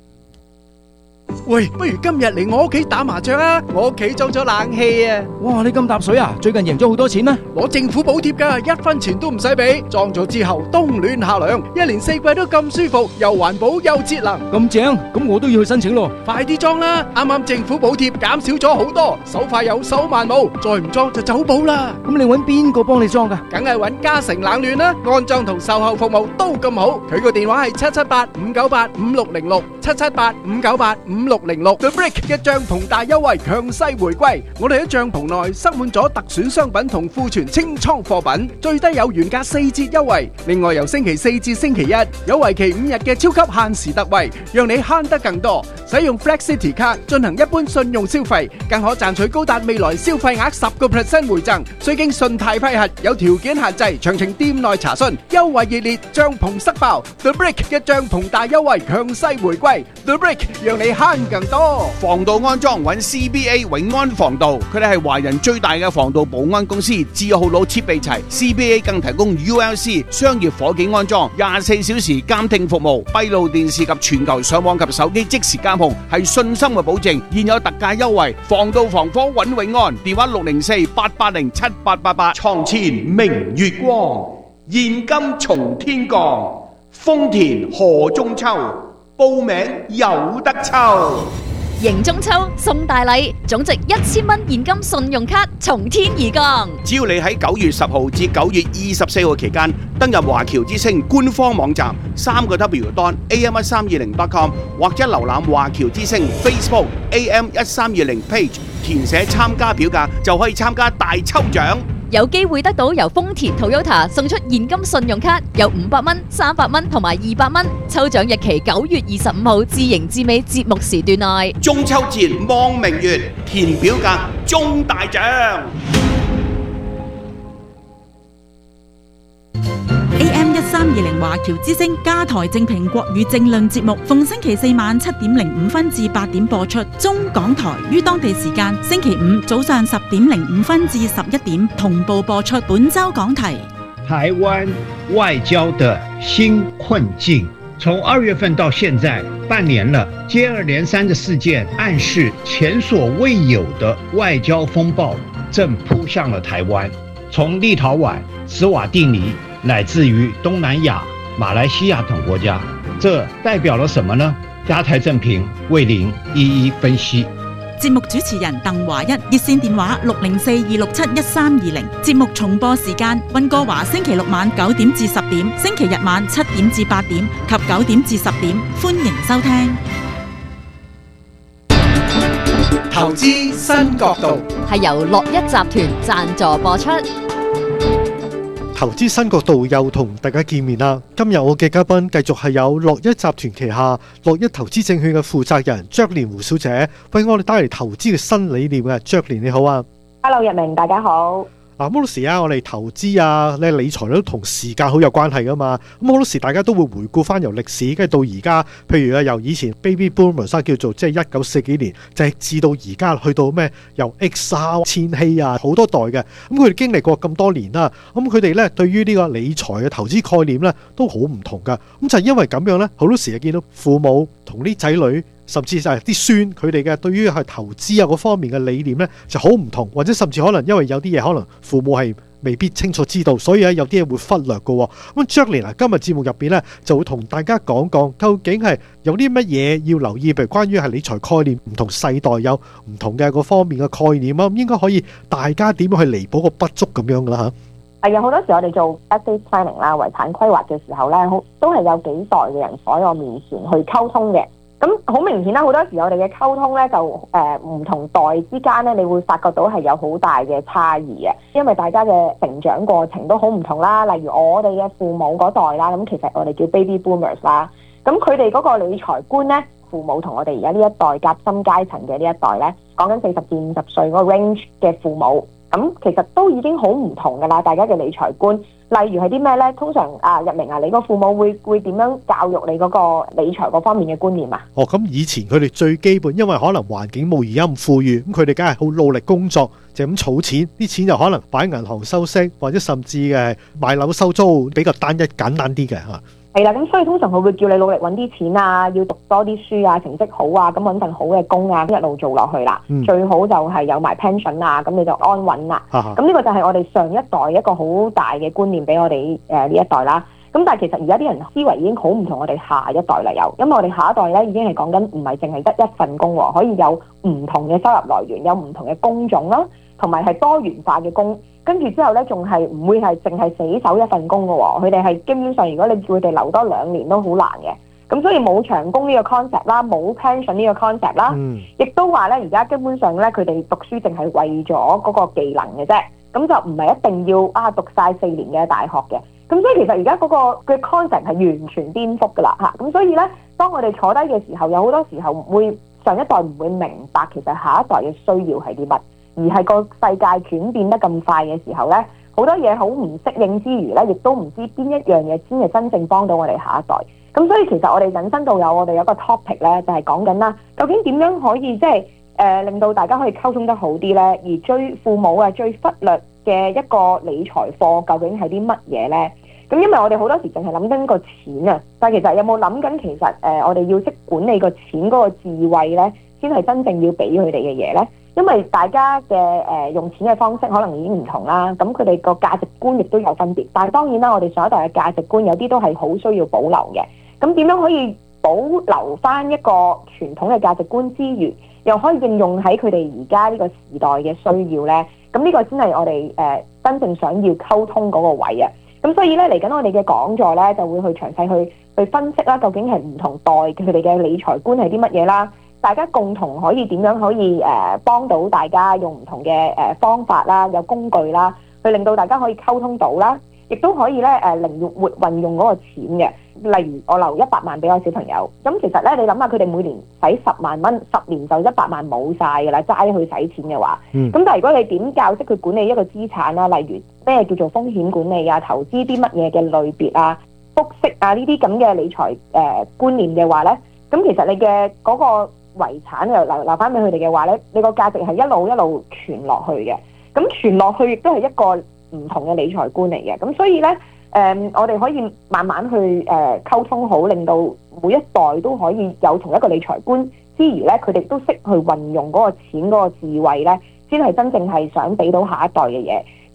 Speaker 12: 喂，不如今日嚟我屋企打麻雀啊！我屋企裝咗冷氣啊！
Speaker 14: 哇，你咁搭水啊？最近贏咗好多錢咩？
Speaker 12: 攞政府補貼噶，一分錢都唔使俾。裝咗之後冬暖夏涼，一年四季都咁舒服，又環保又節能。
Speaker 14: 咁正，咁我都要去申請咯。
Speaker 12: 快啲裝啦！啱啱政府補貼減少咗好多，手快有手慢冇，再唔裝就走寶啦。
Speaker 14: 咁你搵邊個幫你裝噶？
Speaker 12: 梗係搵嘉誠冷暖啦，安裝同售後服務都咁好。佢個電話係七七八五九八五六零六七七八五九八五六零六。The Brick 嘅帳篷大優惠強勢回歸，我哋喺帳篷內塞滿咗特選商品同庫存清倉貨品，最低有原價四折優惠。另外由星期四至星期一有為期五日嘅超級限時特惠，讓你慳得更多。使用 Flex City 卡進行一般信用消費，更可賺取高達未來消費額十個 percent 回贈，需經信貸批核，有條件限制，詳情店內查詢。優惠熱烈，帳篷塞爆 The Brick 嘅帳篷大優惠強勢回歸 The Brick 讓你慳更多。
Speaker 5: 防盜安裝揾 C B A 永安防盜，佢哋係華人最大嘅防盜保安公司，字號佬設備齊。C B A 更提供 U L C 商業火警安裝，廿四小時監聽服務，閉路電視及全球上網及手機即時監控，係信心嘅保證。現有特價優惠，防盜防火揾永安，電話六零四八八零七八八八。床前明月光，現金從天降，豐田賀中秋，報名有得抽。
Speaker 11: 迎中秋送大禮，總值一千蚊現金信用卡從天而降。
Speaker 5: 只要你喺九月十號至九月二十四號期間登入華僑之星官方網站三個 W dot A M 一三二零 dot com 或者瀏覽華僑之星 Facebook A M 一三二零 page， 填寫參加表格就可以參加大抽獎。
Speaker 11: 有機會得到由豐田 Toyota 送出現金信用卡，有五百蚊、三百蚊同埋二百蚊。抽獎日期九月二十五號至迎至尾節目時段內。
Speaker 5: 中秋節望明月，填表格中大獎。
Speaker 15: A M 一三二零華僑之聲加台正評國語政論節目，逢星期四晚七點零五分至八點播出。中港台於當地時間星期五早上十點零五分至十一點同步播出。本周講題：
Speaker 16: 台灣外交的新困境。從二月份到現在半年了，接二連三的事件暗示前所未有的外交風暴正撲向了台灣。 從立陶宛、斯瓦蒂尼，乃至於東南亞、馬來西亞等國家，這代表了什麼呢？家台正平為您一一分析。
Speaker 15: 節目主持人鄧華一，熱線電話六零四二六七一三二零。節目重播時間：溫哥華星期六晚九點至十點，星期日晚七點至八點及九點至十點。歡迎收聽。
Speaker 12: 投資新角度
Speaker 11: 係由樂一集團贊助播出。
Speaker 13: 投資新角度又同大家見面啦！今日我嘅嘉賓繼續係有樂一集團旗下樂一投資證券嘅負責人 Jacqueline 胡小姐，為我哋帶嚟投資嘅新理念嘅。Jacqueline 你好啊
Speaker 17: ！Hello， 日明，大家好。
Speaker 13: 嗱，好多時啊，我哋投資啊，咧理財都同時間好有關係噶嘛。咁好多時大家都會回顧翻由歷史，跟住到而家，譬如啊，由以前 Baby Boomers 叫做即係一九四幾年，直至到而家去到咩由 X 啊、千禧啊，好多代嘅。咁佢哋經歷過咁多年啦，咁佢哋咧對於呢個理財嘅投資概念咧都好唔同噶。咁就係因為咁樣咧，好多時就見到父母同啲仔女，甚至就係啲孫佢哋嘅對於係投資啊嗰方面嘅理念咧就好唔同，或者甚至可能因為有啲嘢可能父母係未必清楚知道，所以咧有啲嘢會忽略嘅。咁 Jacqueline 啊，今日節目入邊咧就會同大家講講究竟係有啲乜嘢要留意，譬如關於係理財概念，唔同世代有唔同嘅嗰方面嘅概念啊，咁應該可以大家點樣去彌補個不足咁樣噶啦嚇。
Speaker 17: 係啊，好多時我哋做 estate planning 啦、遺產規劃嘅時候咧，好都係有幾代嘅人坐喺我面前去溝通嘅。咁好明顯啦，好多時我哋嘅溝通咧就誒唔、呃、同代之間咧，你會發覺到係有好大嘅差異嘅，因為大家嘅成長過程都好唔同啦。例如我哋嘅父母嗰代啦，咁其實我哋叫 baby boomers 啦，咁佢哋嗰個理財觀咧，父母同我哋而家呢一代夾心階層嘅呢一代咧，講緊四十至五十歲嗰個 range 嘅父母，咁其實都已經好唔同噶啦，大家嘅理財觀。例如係啲咩呢？通常啊，日明啊，你個父母會會點樣教育你嗰個理財嗰方面嘅觀念啊？
Speaker 13: 哦，咁以前佢哋最基本，因為可能環境冇而家咁富裕，咁佢哋梗係好努力工作，就咁儲錢，啲錢就可能擺銀行收息，或者甚至嘅買樓收租，比較單一簡單啲嘅嚇。
Speaker 17: 係啦，咁所以通常佢會叫你努力揾啲錢啊，要讀多啲書啊，成績好啊，咁揾份好嘅工啊，一路做落去啦。嗯、最好就係有埋 pension 啊，咁你就安穩啦。咁呢、啊、個就係我哋上一代一個好大嘅觀念俾我哋誒呢一代啦。咁但係其實而家啲人思維已經好唔同我哋下一代啦，有，因為我哋下一代咧已經係講緊唔係淨係得一份工喎，可以有唔同嘅收入來源，有唔同嘅工種啦，同埋係多元化嘅工。跟住之後咧，仲係唔會係淨係死守一份工嘅喎，佢哋係基本上，如果你叫佢哋留多兩年都好難嘅。咁所以冇長工呢個 concept 啦，冇 pension 呢個 concept 啦，亦都話咧，而家基本上咧，佢哋讀書淨係為咗嗰個技能嘅啫，咁就唔係一定要啊讀晒四年嘅大學嘅。咁所以其實而家嗰個嘅 concept 係完全顛覆㗎啦嚇。咁所以咧，當我哋坐低嘅時候，有好多時候會上一代唔會明白其實下一代嘅需要係啲乜。而係個世界轉變得咁快嘅時候呢，好多嘢好唔適應之餘呢，亦都唔知邊一樣嘢先係真正幫到我哋下一代。咁所以其實我哋引申到有我哋有一個 topic 呢，就係講緊啦，究竟點樣可以即係誒令到大家可以溝通得好啲呢？而最父母啊最忽略嘅一個理財課究竟係啲乜嘢呢？咁因為我哋好多時淨係諗緊個錢啊，但係其實有冇諗緊其實誒、呃、我哋要識管理個錢嗰個智慧呢，先係真正要俾佢哋嘅嘢呢？因為大家嘅誒、呃、用錢嘅方式可能已經唔同啦，咁佢哋個價值觀亦都有分別。但係當然啦，我哋上一代嘅價值觀有啲都係好需要保留嘅。咁點樣可以保留翻一個傳統嘅價值觀之餘，又可以應用喺佢哋而家呢個時代嘅需要呢？咁呢個先係我哋誒、呃、真正想要溝通嗰個位啊！咁所以咧，嚟緊我哋嘅講座咧，就會去詳細去去分析啦，究竟係唔同代佢哋嘅理財觀係啲乜嘢啦。大家共同可以點樣可以誒、呃、幫到大家用唔同嘅誒、呃、方法啦，有工具啦，去令到大家可以溝通到啦，亦都可以咧誒靈活運用嗰個錢嘅。例如我留一百萬俾我小朋友，咁其實咧你諗下佢哋每年使十萬蚊，十年就一百萬冇晒㗎啦，齋去使錢嘅話。咁、嗯、但係如果你點教識佢管理一個資產啦，例如咩叫做風險管理啊，投資啲乜嘢嘅類別啊，複息啊呢啲咁嘅理財誒、呃、觀念嘅話咧，咁其實你嘅嗰、那個遺產又留留翻俾佢哋嘅話咧，你個價值係一路一路傳落去嘅。咁傳落去亦都係一個唔同嘅理財觀嚟嘅。咁所以咧，誒、呃、我哋可以慢慢去誒溝、呃、通好，令到每一代都可以有同一個理財觀之餘咧，佢哋都識去運用嗰個錢嗰個智慧咧，先係真正係想俾到下一代嘅嘢。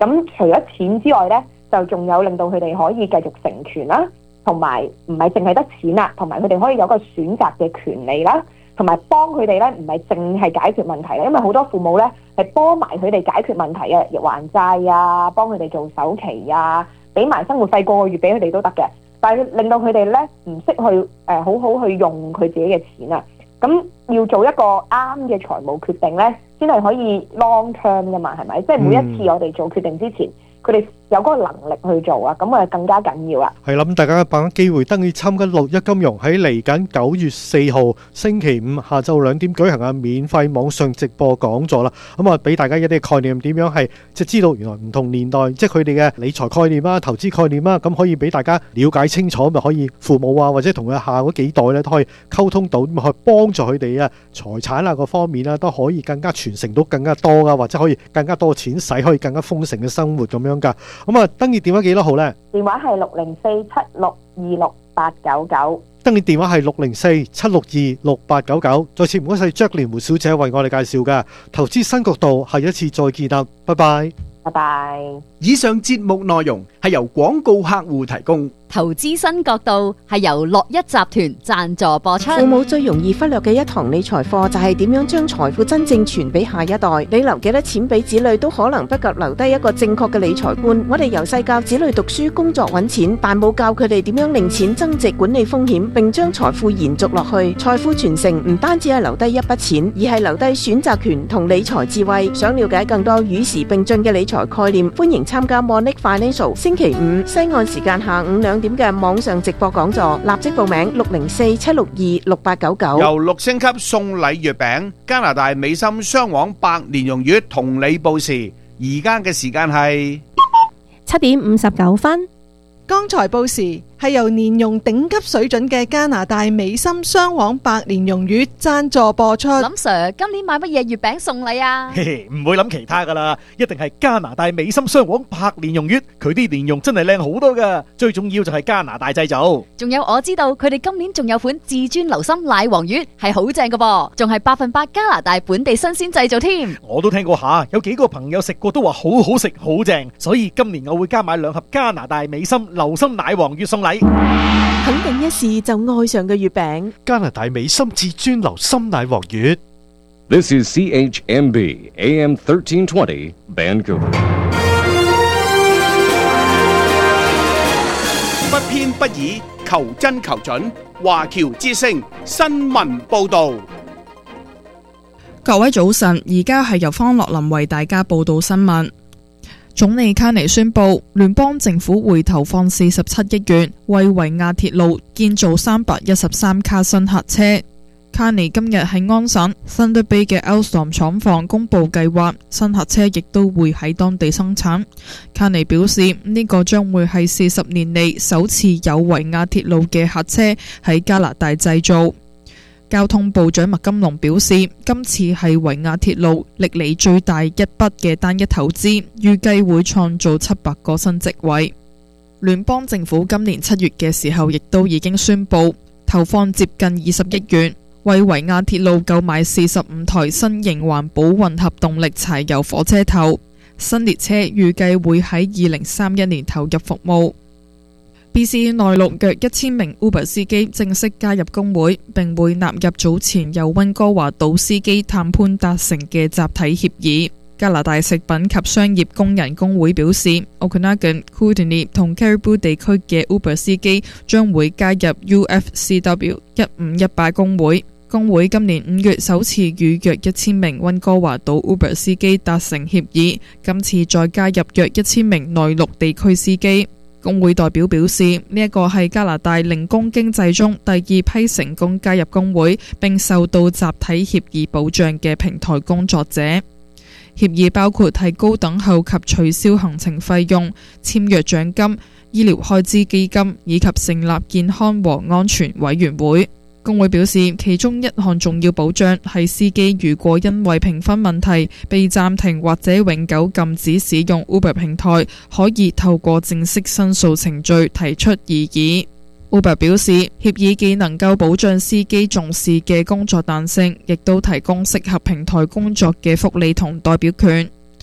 Speaker 17: 咁除咗錢之外呢，就仲有令到佢哋可以繼續成全啦，同埋唔係淨係得錢啦，同埋佢哋可以有個選擇嘅權利啦，同埋幫佢哋呢唔係淨係解決問題啦，因為好多父母呢係幫埋佢哋解決問題嘅，還債啊，幫佢哋做首期啊，俾埋生活費個個月俾佢哋都得嘅，但係令到佢哋呢唔識去誒、呃、好好去用佢自己嘅錢啊，咁要做一個啱嘅財務決定呢，先係可以 long term 噶嘛，係咪？即係每一次我哋做決定之前，佢哋有嗰個能力去做啊，咁啊更加緊要啊！
Speaker 13: 係啦，咁大家把握機會登記參加六一金融喺嚟緊九月四號星期五下晝兩點舉行嘅免費網上直播講座啦。咁啊，俾大家一啲概念，點樣係即係知道原來唔同年代即係佢哋嘅理財概念啦、投資概念啦，咁可以俾大家了解清楚，咪可以父母啊或者同佢下嗰幾代咧都可以溝通到，咁去幫助佢哋啊財產啊各方面啦都可以更加傳承到更加多啊，或者可以更加多錢使，可以更加豐盛嘅生活咁樣噶。咁啊，登記電話幾多號呢？
Speaker 17: 電話係六零四七六二六八九九。
Speaker 13: 登記電話係六零四七六二六八九九。再次唔該晒 Jacqueline 胡小姐為我哋介紹嘅投資新角度，下一次再見啦，拜拜。
Speaker 17: 拜拜。
Speaker 12: 以上節目內容係由廣告客戶提供。
Speaker 11: 投資新角度係由樂一集團贊助播出。
Speaker 18: 父母最容易忽略嘅一堂理財課就係點樣將財富真正傳俾下一代。你留幾多錢俾子女都可能不及留低一個正確嘅理財觀。我哋由細教子女讀書、工作揾錢，但冇教佢哋點樣令錢增值、管理風險，並將財富延續落去。財富傳承唔單止係留低一筆錢，而係留低選擇權同理財智慧。想了解更多與時並進嘅理財概念，歡迎參加 Monique Financial 星期五西岸時間下午兩點嘅網上直播講座，立即報名六零四七六二六八九九。
Speaker 5: 由六星級送禮月餅，加拿大美心雙黃百年蓉月同你報時，而家嘅時間係
Speaker 9: 七點五十九分。
Speaker 10: 剛才報時係由年蓉頂級水準嘅加拿大美心雙黃百年蓉月贊助播出。
Speaker 11: 林 Sir， 今年買乜嘢月餅送禮啊？
Speaker 19: 嘿嘿，唔會諗其他噶啦，一定係加拿大美心雙黃百年蓉月，佢啲蓮蓉真係靚好多噶，最重要就係加拿大製造。
Speaker 11: 仲有我知道佢哋今年仲有款至尊流心奶黃月係好正噶噃，仲係百分百加拿大本地新鮮製造添。
Speaker 19: 我都聽過下，有幾個朋友食過都話好好食好正，所以今年我會加買兩盒加拿大美心流心奶黃月送禮。
Speaker 18: 肯定一試就愛上嘅月餅，
Speaker 13: 加拿大美心至尊流心奶黃月。
Speaker 4: This is C H M B A M thirteen twenty Vancouver。
Speaker 5: 不偏不倚，求真求準，華僑之聲新聞報道。
Speaker 6: 各位早晨，而家係由方樂林為大家報道新聞。總理卡尼宣布，聯邦政府會投放四十七億元為維亞鐵路建造三百一十三卡新客車。卡尼今日喺安省 Thunder Bay 嘅 Alstom 廠房公布計劃，新客車亦都會喺當地生產。卡尼表示，呢、這個將會係四十年嚟首次有維亞鐵路嘅客車喺加拿大製造。交通部長麥金龍表示，今次係維亞鐵路歷嚟最大一筆嘅單一投資，預計會創造七百個新職位。聯邦政府今年七月嘅時候，亦都已經宣布投放接近二十億元，為維亞鐵路購買四十五台新型環保混合動力柴油火車頭，新列車預計會喺二零三一年投入服務。B C 內陸約一千名 Uber 司機正式加入工會，並會納入早前由溫哥華島司機談判達成嘅集體協議。加拿大食品及商業工人工會表示 ，Okanagan、Kootenay 同 Cariboo 地區嘅 Uber 司機將會加入 U F C W 一五一八工會。工會今年五月首次與約一千名溫哥華島 Uber 司機達成協議，今次再加入約一千名內陸地區司機。工會代表表示，呢一個係加拿大零工經濟中第二批成功加入工會並受到集體協議保障嘅平台工作者。協議包括提高等候及取消行程費用、簽約獎金、醫療開支基金以及成立健康和安全委員會。工會表示，其中一項重要保障係司機如果因為評分問題被暫停或者永久禁止使用 Uber 平台，可以透過正式申訴程序提出異議。Uber 表示，協議既能夠保障司機重視嘅工作彈性，亦都提供適合平台工作嘅福利同代表權。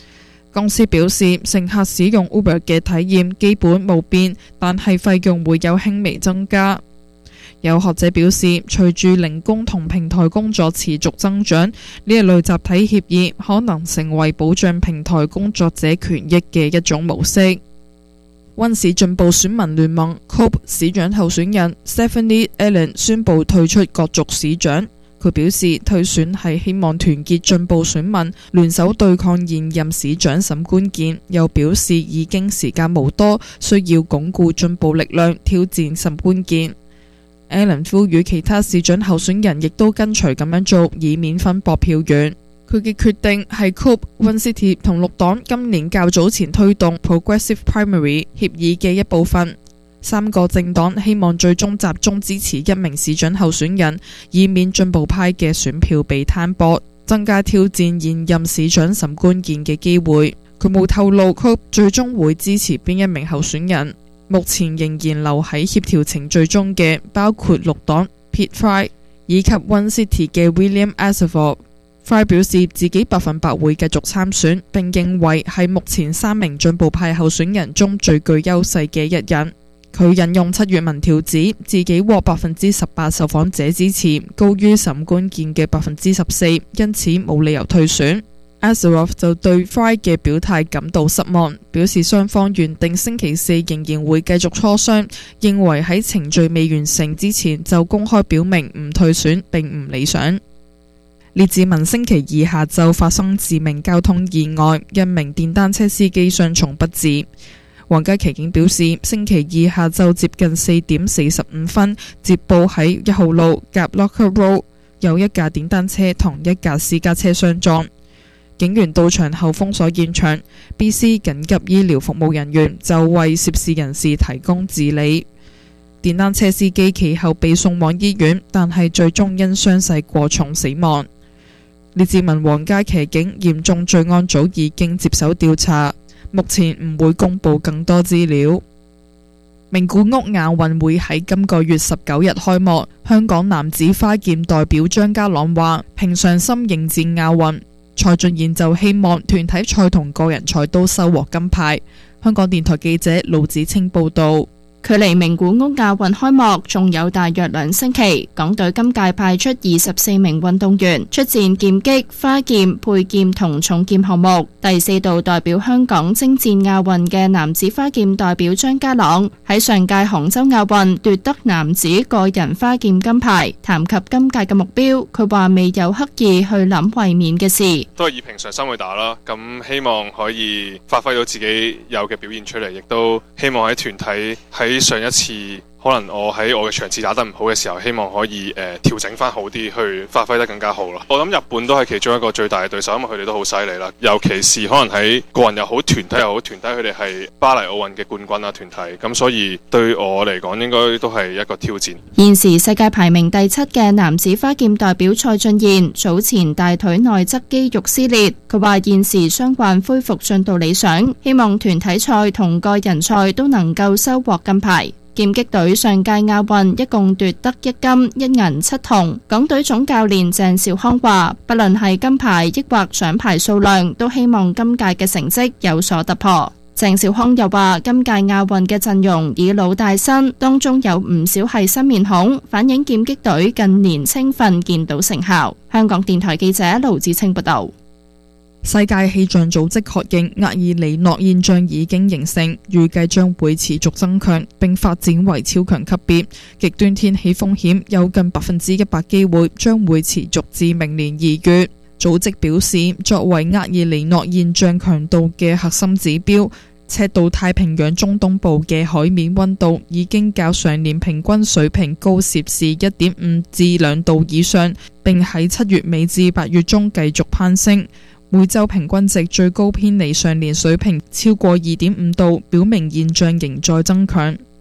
Speaker 6: 公司表示，乘客使用 Uber 嘅體驗基本冇變，但係費用會有輕微增加。有學者表示，隨住零工同平台工作持續增長，呢一類集體協議可能成為保障平台工作者權益嘅一種模式。溫市進步選民聯盟 C O P 市長候選人 Stephanie Allen 宣布退出角逐市長。佢表示退選係希望團結進步選民聯手對抗現任市長沈觀健，又表示已經時間無多，需要鞏固進步力量挑戰沈觀健。Allen 呼籲其他市長候選人亦都跟隨咁樣做，以免分薄票源。佢嘅決定係 C O P、溫 City 同綠黨今年較早前推動 Progressive Primary 協議嘅一部分。三個政黨希望最終集中支持一名市長候選人，以免進步派嘅選票被攤薄，增加挑戰現任市長沈觀健嘅機會。佢冇透露 C O P 最終會支持邊一名候選人。目前仍然留喺協調程序中嘅包括綠黨 Pete Fry 以及溫 City 嘅 William Asifo。Fry 表示自己百分百會繼續參選，並認為係目前三名進步派候選人中最具優勢嘅一人。佢引用七月民調指自己獲百分之十八受訪者支持，高於沈觀健嘅百分之十四，因此冇理由退選。Asarov 就對 Fry 嘅表態感到失望，表示雙方原定星期四仍然會繼續磋商，認為喺程序未完成之前就公開表明唔退選並唔理想。列治文星期二下晝發生致命交通意外，一名電單車司機傷重不治。皇家騎警表示，星期二下晝接近四點四十五分，接報喺一號路夾 Locker Road 有一架電單車同一架私家車相撞。警員到場後封鎖現場 ，B C 緊急醫療服務人員就為涉事人士提供治理。電單車司機其後被送往醫院，但係最終因傷勢過重死亡。列治文皇家騎警嚴重罪案組已經接手調查。目前唔會公布更多資料。名古屋亞運會喺今個月十九日開幕。香港男子花劍代表張家朗話：平常心迎戰亞運。蔡俊彥就希望團體賽同個人賽都收穫金牌。香港電台記者盧子清報道。
Speaker 20: 距離名古屋亞運開幕仲有大約兩星期，港隊今屆派出二十四名運動員出戰劍擊、花劍、佩劍同重劍項目。第四度代表香港征戰亞運嘅男子花劍代表張家朗喺上屆杭州亞運奪得男子個人花劍金牌。談及今屆嘅目標，佢話未有刻意去諗衛冕嘅事，
Speaker 21: 都係以平常心去打啦。咁希望可以發揮到自己有嘅表現出嚟，亦都希望喺團體喺喺上一次可能我喺我嘅場次打得唔好嘅時候，希望可以誒、呃、調整翻好啲，去發揮得更加好咯。我諗日本都係其中一個最大嘅對手，因為佢哋都好犀利啦。尤其是可能喺個人又好，團體又好，團體佢哋係巴黎奧運嘅冠軍啊，團體咁，所以對我嚟講應該都係一個挑戰。
Speaker 20: 現時世界排名第七嘅男子花劍代表蔡俊彥早前大腿內側肌肉撕裂，佢話現時傷患恢復進度理想，希望團體賽同個人賽都能夠收穫金牌。劍擊隊上屆亞運一共奪得一金一銀七銅，港隊總教練鄭兆康話，不論係金牌抑或獎牌數量，都希望今屆嘅成績有所突破。鄭兆康又話，今屆亞運嘅陣容以老帶新，當中有唔少係新面孔，反映劍擊隊近年青訓見到成效。香港電台記者盧子清報道。
Speaker 6: 世界氣象組織確認厄爾尼諾現象已經形成，預計將會持續增強並發展為超強級別，極端天氣風險有近百分之一百機會將會持續至明年二月。組織表示，作為厄爾尼諾現象強度嘅核心指標，赤道太平洋中東部嘅海面溫度已經較上年平均水平高攝氏一點五至兩度以上，並喺七月尾至八月中繼續攀升。每週平均值最高偏離上年水平超過二點五度，表明現象仍在增強。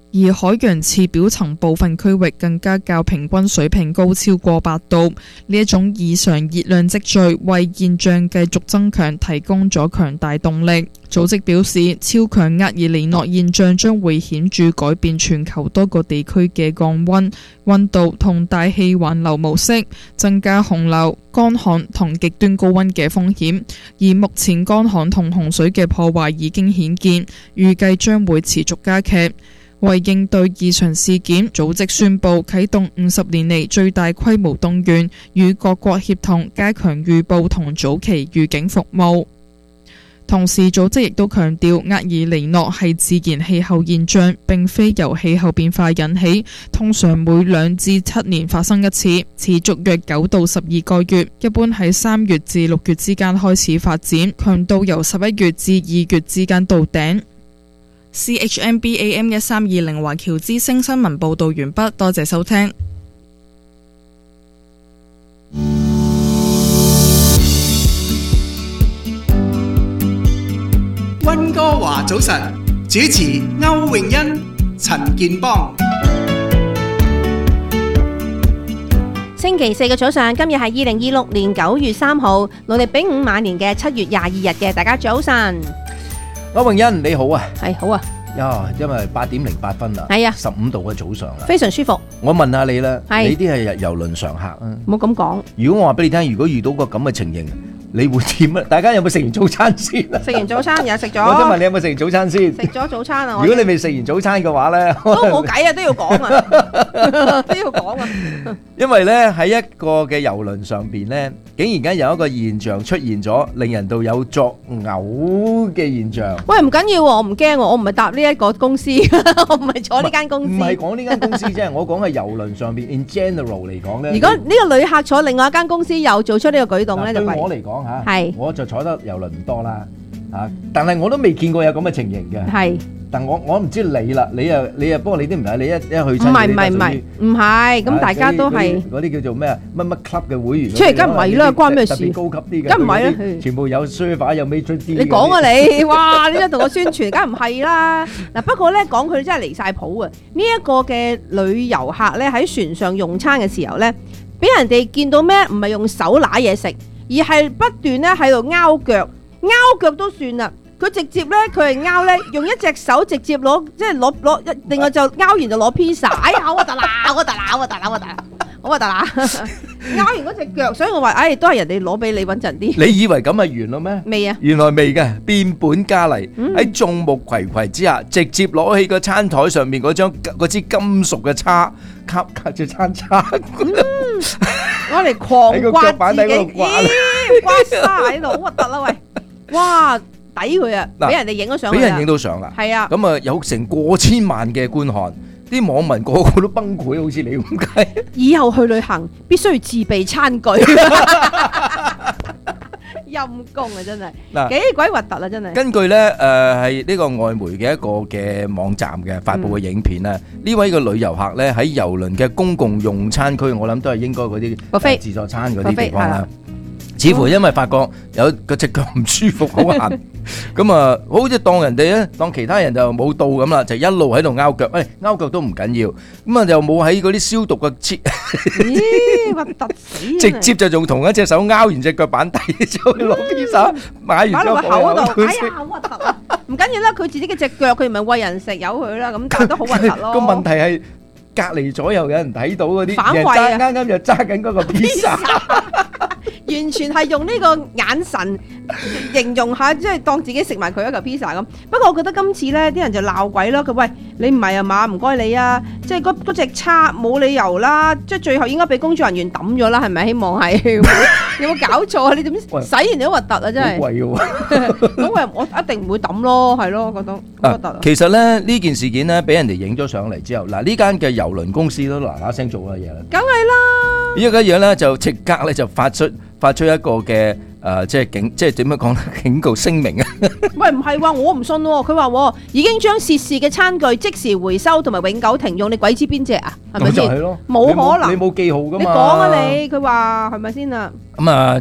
Speaker 6: 而海洋次表層部分區域更加較平均水平高超過八度。呢一種異常熱量積聚為現象繼續增強提供咗強大動力。組織表示，超強厄爾尼諾現象將會顯著改變全球多個地區嘅降溫、溫度同大氣環流模式，增加洪流、乾旱同極端高溫嘅風險。而目前乾旱同洪水嘅破壞已經顯見，預計將會持續加劇。為應對異常事件，組織宣布啟動五十年嚟最大規模動員，與各國協同加強預報同早期預警服務。同時，組織亦都強調，厄爾尼諾係自然氣候現象，並非由氣候變化引起，通常每兩至七年發生一次，持續約九到十二個月，一般喺三月至六月之間開始發展，強度由十一月至二月之間到頂。C H M B A M 一三二零華僑之聲新聞報道完畢，多謝收聽。
Speaker 12: 溫哥華早晨，主持歐詠欣、陳健邦。
Speaker 9: 星期四嘅早上，今日係二零二六年九月三號，農曆丙午晚年嘅七月廿二日嘅，大家早晨。
Speaker 8: 歐詠欣你好啊，
Speaker 9: 係好啊。
Speaker 8: 呀，因為八點零八分啦，
Speaker 9: 係啊，
Speaker 8: 十五度嘅早上啦，
Speaker 9: 非常舒服。
Speaker 8: 我問下你啦，
Speaker 9: 係
Speaker 8: 你啲係郵輪常客啊？
Speaker 9: 唔好咁講。
Speaker 8: 如果我話俾你聽，如果遇到個咁嘅情形，你會點啊？大家有冇食完早餐先啊？
Speaker 9: 食完早餐又食咗。
Speaker 8: 我想問你有冇食完早餐先？
Speaker 9: 食咗早餐啊！
Speaker 8: 如果你未食完早餐嘅話咧，
Speaker 9: 都冇計啊，都要講啊，都要講啊。
Speaker 8: 因為咧喺一個嘅郵輪上邊咧，竟然間有一個現象出現咗，令人到有作嘔嘅現象。
Speaker 9: 喂，唔緊要喎，我唔驚喎，我唔係搭呢一個公司，我唔係坐呢間公司。
Speaker 8: 唔係講呢間公司啫，我講係郵輪上邊 in general 嚟講咧。
Speaker 9: 如果呢個旅客坐另外一間公司又做出呢個舉動咧，就
Speaker 8: 對我嚟講嚇，
Speaker 9: 係
Speaker 8: 我就坐得郵輪唔多啦嚇，但係我都未見過有咁嘅情形嘅。
Speaker 9: 係。
Speaker 8: 但我我唔知你啦，你啊你啊，不過你都唔係，你一一去親
Speaker 9: 唔係唔係唔係唔係，咁大家都係
Speaker 8: 嗰啲叫做咩啊乜乜 club 嘅會員，
Speaker 9: 出嚟梗唔係啦，關咩事？
Speaker 8: 特別高級啲嘅，
Speaker 9: 梗唔係啦，
Speaker 8: 全部有 server 有 maitre d'。
Speaker 9: 你講啊你，哇！你一同我宣傳，梗唔係啦。嗱，不過咧講佢真係離曬譜啊！呢一個嘅旅遊客咧喺船上用餐嘅時候咧，俾人哋見到咩？唔係用手揦嘢食，而係不斷咧喺度拗腳，拗腳都算啦。佢直接咧，佢係拗咧，用一隻手直接攞，即係攞攞一，另外就拗完就攞披薩，哎呀好核突啦，好核突啦，好核突啦，好核突啦，好核突啦，拗完嗰隻腳，所以我話，哎，都係人哋攞俾你穩陣啲。
Speaker 8: 你以為咁係完咯咩？
Speaker 9: 未啊，
Speaker 8: 原來未嘅，變本加厲，喺眾目睽睽之下，直接攞起個餐台上面嗰張嗰支金屬嘅叉，夾夾住餐叉，
Speaker 9: 攞嚟狂刮自己，咦，刮沙喺度，好核突啦喂，哇！抵佢啊！俾人哋影咗相，
Speaker 8: 俾人影到相啦。
Speaker 9: 係啊，
Speaker 8: 咁啊有成過千萬嘅觀看，啲網民個個都崩潰，好似你咁計。
Speaker 9: 以後去旅行必須要自備餐具，陰公啊！真係嗱，幾鬼核突啊！真係。
Speaker 8: 根據咧誒係呢個外媒嘅一個嘅網站嘅發布嘅影片咧，呢位嘅旅遊客咧喺郵輪嘅公共用餐區，我諗都係應該嗰啲自助餐嗰啲地方啦。似乎因為發覺有個隻腳唔舒服，好痕，咁啊，好似當人哋咧，當其他人就冇到咁啦，就一路喺度拗腳，誒，拗腳都唔緊要，咁啊又冇喺嗰啲消毒嘅切，
Speaker 9: 咦，核突死！
Speaker 8: 直接就用同一隻手拗完隻腳板底，之後攞披薩買完之後
Speaker 9: 擺落個口度，哎呀，好核突啊！唔緊要啦，佢自己嘅隻腳，佢唔係餵人食，由佢啦，咁但係都好核突咯。
Speaker 8: 個問題係隔離左右有人睇到嗰啲，
Speaker 9: 反胃啊！
Speaker 8: 啱啱就揸緊嗰個披薩。
Speaker 9: 完全係用呢個眼神形容下，即係當自己食埋佢一嚿披薩咁。不過我覺得今次呢啲人就鬧鬼咯。佢喂，你唔係啊嘛？唔該你啊，即係嗰嗰隻叉冇理由啦。即係最後應該俾工作人員抌咗啦，係咪？希望係有冇搞錯啊？你點洗完你都核突啊！真係好貴喎。咁我我一定唔會抌咯，係咯，覺得好核突啊。
Speaker 8: 其實咧呢件事件呢，俾人哋影咗上嚟之後，嗱呢間嘅郵輪公司都嗱嗱聲做咗嘢啦。
Speaker 9: 梗係啦。呢
Speaker 8: 個嘢咧就即刻咧就發出。發出一個嘅誒、呃，即係警，即係點樣講咧？警告聲明啊！
Speaker 9: 喂，唔係話我唔信喎，佢話已經將涉事嘅餐具即時回收同埋永久停用，你鬼知邊隻啊？係咪先？冇可能，
Speaker 8: 你冇記號噶嘛？
Speaker 9: 你講啊你，佢話係咪先啊？
Speaker 8: 咁啊，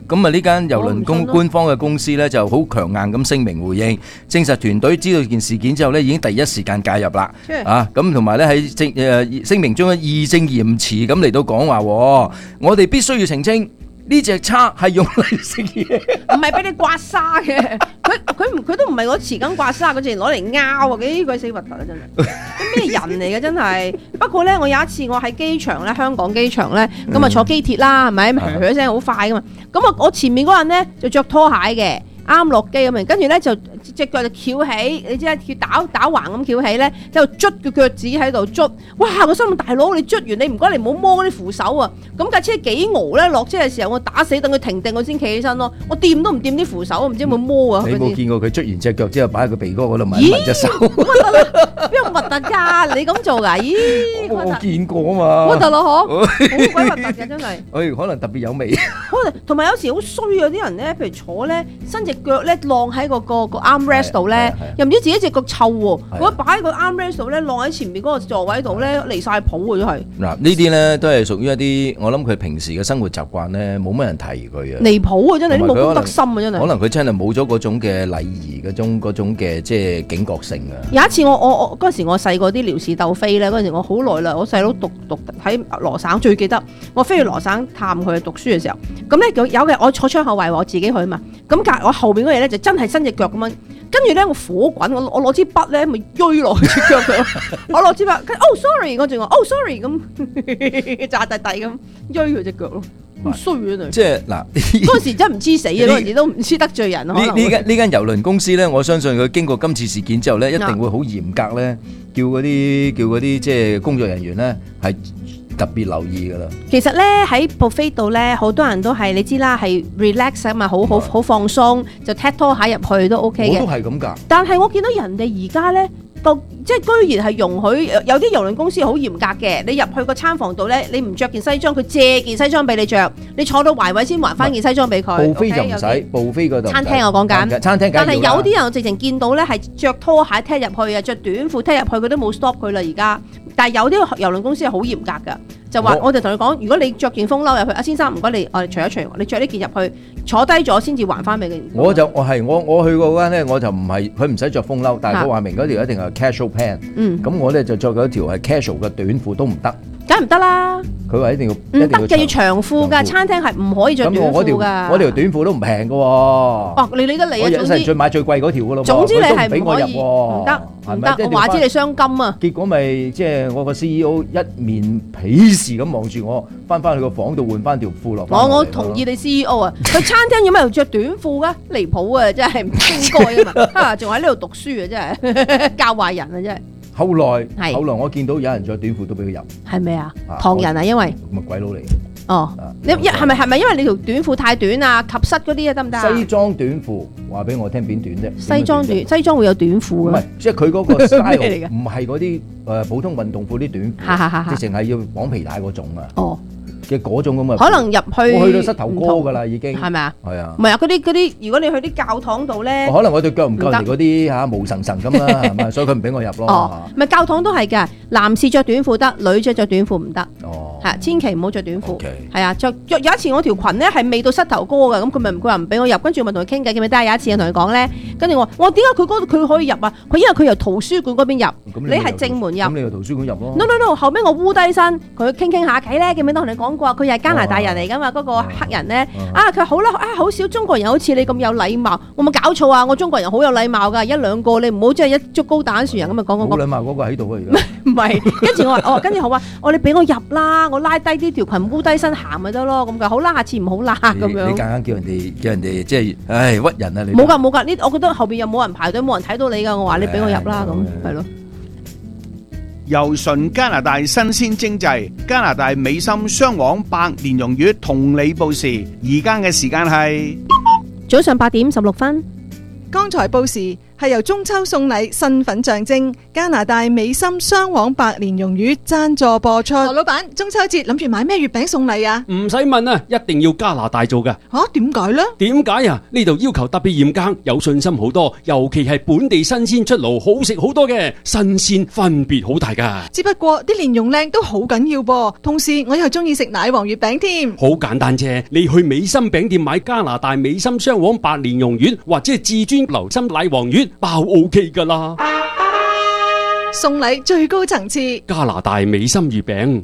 Speaker 8: 咁啊呢間郵輪公官方嘅公司呢就好強硬咁聲明回應，證實團隊知道件事件之後呢已經第一時間介入啦。啊，咁同埋呢喺證誒聲明中咧義正嚴詞咁嚟到講話，我哋必須要澄清。呢隻叉係用嚟食嘢，
Speaker 9: 唔係俾你刮痧嘅。佢佢唔佢都唔係攞匙羹刮痧，佢淨係攞嚟拗啊！幾鬼死核突啊！真係，咩人嚟嘅真係。不過咧，我有一次我喺機場咧，香港機場咧，咁啊坐機鐵啦，係咪？響響聲好快噶嘛。咁啊，我前面嗰人咧就着拖鞋嘅，啱落機咁樣，跟住咧就隻腳就翹起，你知啦，翹打打橫咁翹起咧，就捽個腳趾喺度捽。哇！我心諗大佬，你捽完你唔該你唔好摸嗰啲扶手啊！咁架車幾熬咧，落車嘅時候我打死等佢停定，我先企起身咯。我掂都唔掂啲扶手，唔知有冇摸啊？
Speaker 8: 你冇見過佢捽完隻腳之後擺喺個鼻哥嗰度聞聞隻手？
Speaker 9: 邊有核突㗎？你咁做㗎？咦！
Speaker 8: 我我見過啊嘛。
Speaker 9: 核突咯，嗬！好鬼核突嘅真係。
Speaker 8: 誒，可能特別有味。
Speaker 9: 可能同埋有時好衰啊！啲人咧，譬如坐咧，伸隻腳咧晾喺個個個 armrest 度咧，又唔知自己隻腳臭喎。如果擺喺個 armrest 度咧，晾喺前面嗰個座位度咧，離曬譜喎都係。嗱，
Speaker 8: 呢啲咧都係屬於一啲，我諗佢平時嘅生活習慣咧，冇乜人提佢啊。
Speaker 9: 離譜啊！真係啲冇公德心啊！真係。
Speaker 8: 可能佢真係冇咗嗰種嘅禮儀，嗰種嗰種嘅即係警覺性啊。
Speaker 9: 有一次我我我嗰陣時我細個啲撩事鬥非咧，嗰陣時我好耐啦，我細佬讀讀喺羅省，最記得我飛去羅省探佢讀書嘅時候，咁咧有有嘅我坐窗口位我自己去啊嘛，咁隔我後邊嗰嘢咧就真係伸隻腳咁樣，跟住咧我火滾，我我攞支筆咧咪鋥落去隻腳度，我攞支筆，哦 sorry， 我仲話哦 sorry 咁炸地地咁鋥佢隻腳咯。好衰啊！
Speaker 8: 即係嗱，
Speaker 9: 嗰陣時真係唔知死啊！嗰陣時都唔知得罪人。呢
Speaker 8: 呢間呢間郵輪公司咧，我相信佢經過今次事件之後咧，一定會好嚴格咧，叫嗰啲叫嗰啲即係工作人員咧係特別留意噶啦。
Speaker 9: 其實咧喺 buffet 度咧，好多人都係你知啦，係 relax 啊嘛，好好好放鬆，就踢拖鞋入去都 OK 嘅。
Speaker 8: 我都係咁㗎。
Speaker 9: 但係我見到人哋而家咧。即係居然係容許有啲郵輪公司好嚴格嘅，你入去個餐房度咧，你唔着件西裝，佢借件西裝俾你着，你坐到埋位先還翻件西裝俾佢。
Speaker 8: 部飛就唔使，部飛嗰度。
Speaker 9: 餐廳我講緊，
Speaker 8: 餐廳。
Speaker 9: 但係有啲人我直情見到咧係着拖鞋踢入去啊，着短褲踢入去，佢都冇 stop 佢啦而家。但係有啲郵輪公司係好嚴格㗎，就話我哋同你講，如果你着件風褸入去，阿先生唔該你，我哋除一除，你着呢件入去，坐低咗先至還翻俾佢。
Speaker 8: 我就我係我我去過嗰間咧，我就唔係佢唔使着風褸，但係佢話明嗰條一定係 casual pant。嗯，咁我咧就着咗條係 casual 嘅短褲都唔得，
Speaker 9: 梗係唔得啦。
Speaker 8: 佢話一定要
Speaker 9: 唔得嘅，要長褲㗎，餐廳係唔可以着短褲㗎。
Speaker 8: 我條我條短褲都唔平㗎喎。哦，
Speaker 9: 你理得你啊！
Speaker 8: 總之最買最貴嗰條㗎咯。
Speaker 9: 總之你係唔可以，
Speaker 8: 唔
Speaker 9: 得唔得？我話知你傷金啊！
Speaker 8: 結果咪即係我個 C E O 一面鄙視咁望住我，翻返去個房度換翻條褲落。
Speaker 9: 我我同意你 C E O 啊！佢餐廳有咩要着短褲㗎？離譜啊！真係唔應該啊嘛！啊，仲喺呢度讀書啊！真係教壞人啊！真係。
Speaker 8: 後來，後來我見到有人着短褲都俾佢入，
Speaker 9: 係咪啊？唐人啊，因為
Speaker 8: 咪鬼佬嚟。
Speaker 9: 哦，你一係咪係咪因為你條短褲太短啊？及膝嗰啲啊得唔得啊？
Speaker 8: 西裝短褲話俾我聽邊短啫？
Speaker 9: 西裝短西裝會有短褲啊？
Speaker 8: 唔係，即係佢嗰個 style 唔係嗰啲誒普通運動褲啲短褲，直情係要綁皮帶嗰種啊。哦。嘅嗰種咁嘅，
Speaker 9: 可能入去
Speaker 8: 我去到膝頭哥㗎啦，已經
Speaker 9: 係咪啊？
Speaker 8: 係啊，
Speaker 9: 唔係啊，嗰啲嗰啲，如果你去啲教堂度咧，
Speaker 8: 可能我對腳唔夠人哋嗰啲嚇毛層層咁啦，係咪？所以佢唔俾我入咯。
Speaker 9: 哦，唔係教堂都係㗎，男士着短褲得，女仔着短褲唔得。哦，係千祈唔好着短褲。係啊，着着有一次我條裙咧係未到膝頭哥㗎，咁佢咪佢話唔俾我入，跟住我咪同佢傾偈，記唔記得？有一次我同佢講咧，跟住我我點解佢嗰度佢可以入啊？佢因為佢由圖書館嗰邊入，你係正門入。
Speaker 8: 咁你由圖書館入咯。
Speaker 9: No no no，後尾我烏低身，佢傾傾下偈咧，記唔記得同你講過？佢又係加拿大人嚟噶嘛？嗰個黑人咧，啊佢好啦，啊好少中國人好似你咁有禮貌，我冇搞錯啊！我中國人好有禮貌噶，一兩個你唔好即係一竹篙打一船人咁啊！講講講，
Speaker 8: 冇禮貌嗰個喺度啊！而家
Speaker 9: 唔係，跟住我話哦，跟住好啊，我你俾我入啦，我拉低啲條裙，烏低身行咪得咯，咁噶好啦，下次唔好啦咁樣。
Speaker 8: 你夾硬叫人哋叫人哋即係，唉屈人啊你！
Speaker 9: 冇噶冇噶，呢我覺得後邊又冇人排隊，冇人睇到你噶，我話你俾我入啦咁，係咯。
Speaker 5: 由純加拿大新鮮精製，加拿大美心雙黃白蓮蓉月同你報時，而家嘅時間係
Speaker 9: 早上八點十六分。
Speaker 10: 剛才報時係由中秋送禮身份象徵加拿大美心雙黃白蓮蓉月贊助播出。何老闆，中秋節諗住買咩月餅送禮啊？
Speaker 1: 唔使問啊，一定要加拿大做㗎。
Speaker 10: 吓，點解呢？
Speaker 1: 點解啊？呢度要求特別嚴格，有信心好多，尤其係本地新鮮出爐，好食好多嘅，新鮮分別好大噶。
Speaker 10: 只不過啲蓮蓉靚都好緊要噃，同時我又中意食奶黃月餅添。
Speaker 1: 好簡單啫，你去美心餅店買加拿大美心雙黃白蓮蓉月或者係至尊流心奶黃月，包 OK 噶啦。
Speaker 10: 送禮最高層次，
Speaker 1: 加拿大美心月餅。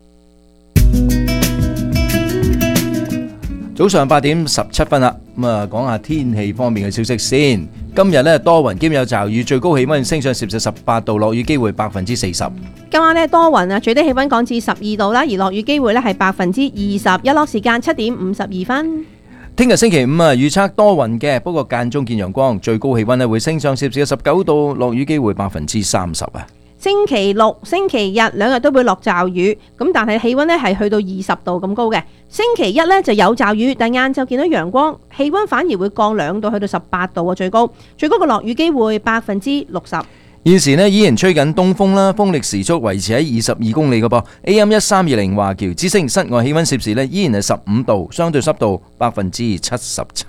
Speaker 8: 早上八點十七分啦，咁啊講下天氣方面嘅消息先。今日呢多雲兼有驟雨，最高氣溫升上攝氏十八度，落雨機會百分之四十。
Speaker 9: 今晚呢多雲啊，最低氣溫降至十二度啦，而落雨機會呢係百分之二十，日落時間七點五十二分。
Speaker 8: 聽日星期五啊，預測多雲嘅，不過間中見陽光，最高氣溫呢會升上攝氏十九度，落雨機會百分之三十啊。
Speaker 9: 星期六、星期日兩日都會落驟雨，咁但係氣溫呢係去到二十度咁高嘅。星期一呢就有驟雨，但晏晝見到陽光，氣溫反而會降兩度，去到十八度啊，最高最高嘅落雨機會百分之六十。
Speaker 8: 現時呢依然吹緊東風啦，風力時速維持喺二十二公里嘅噃。A M 一三二零華僑之聲，室外氣溫攝氏呢依然係十五度，相對濕度百分之七十七。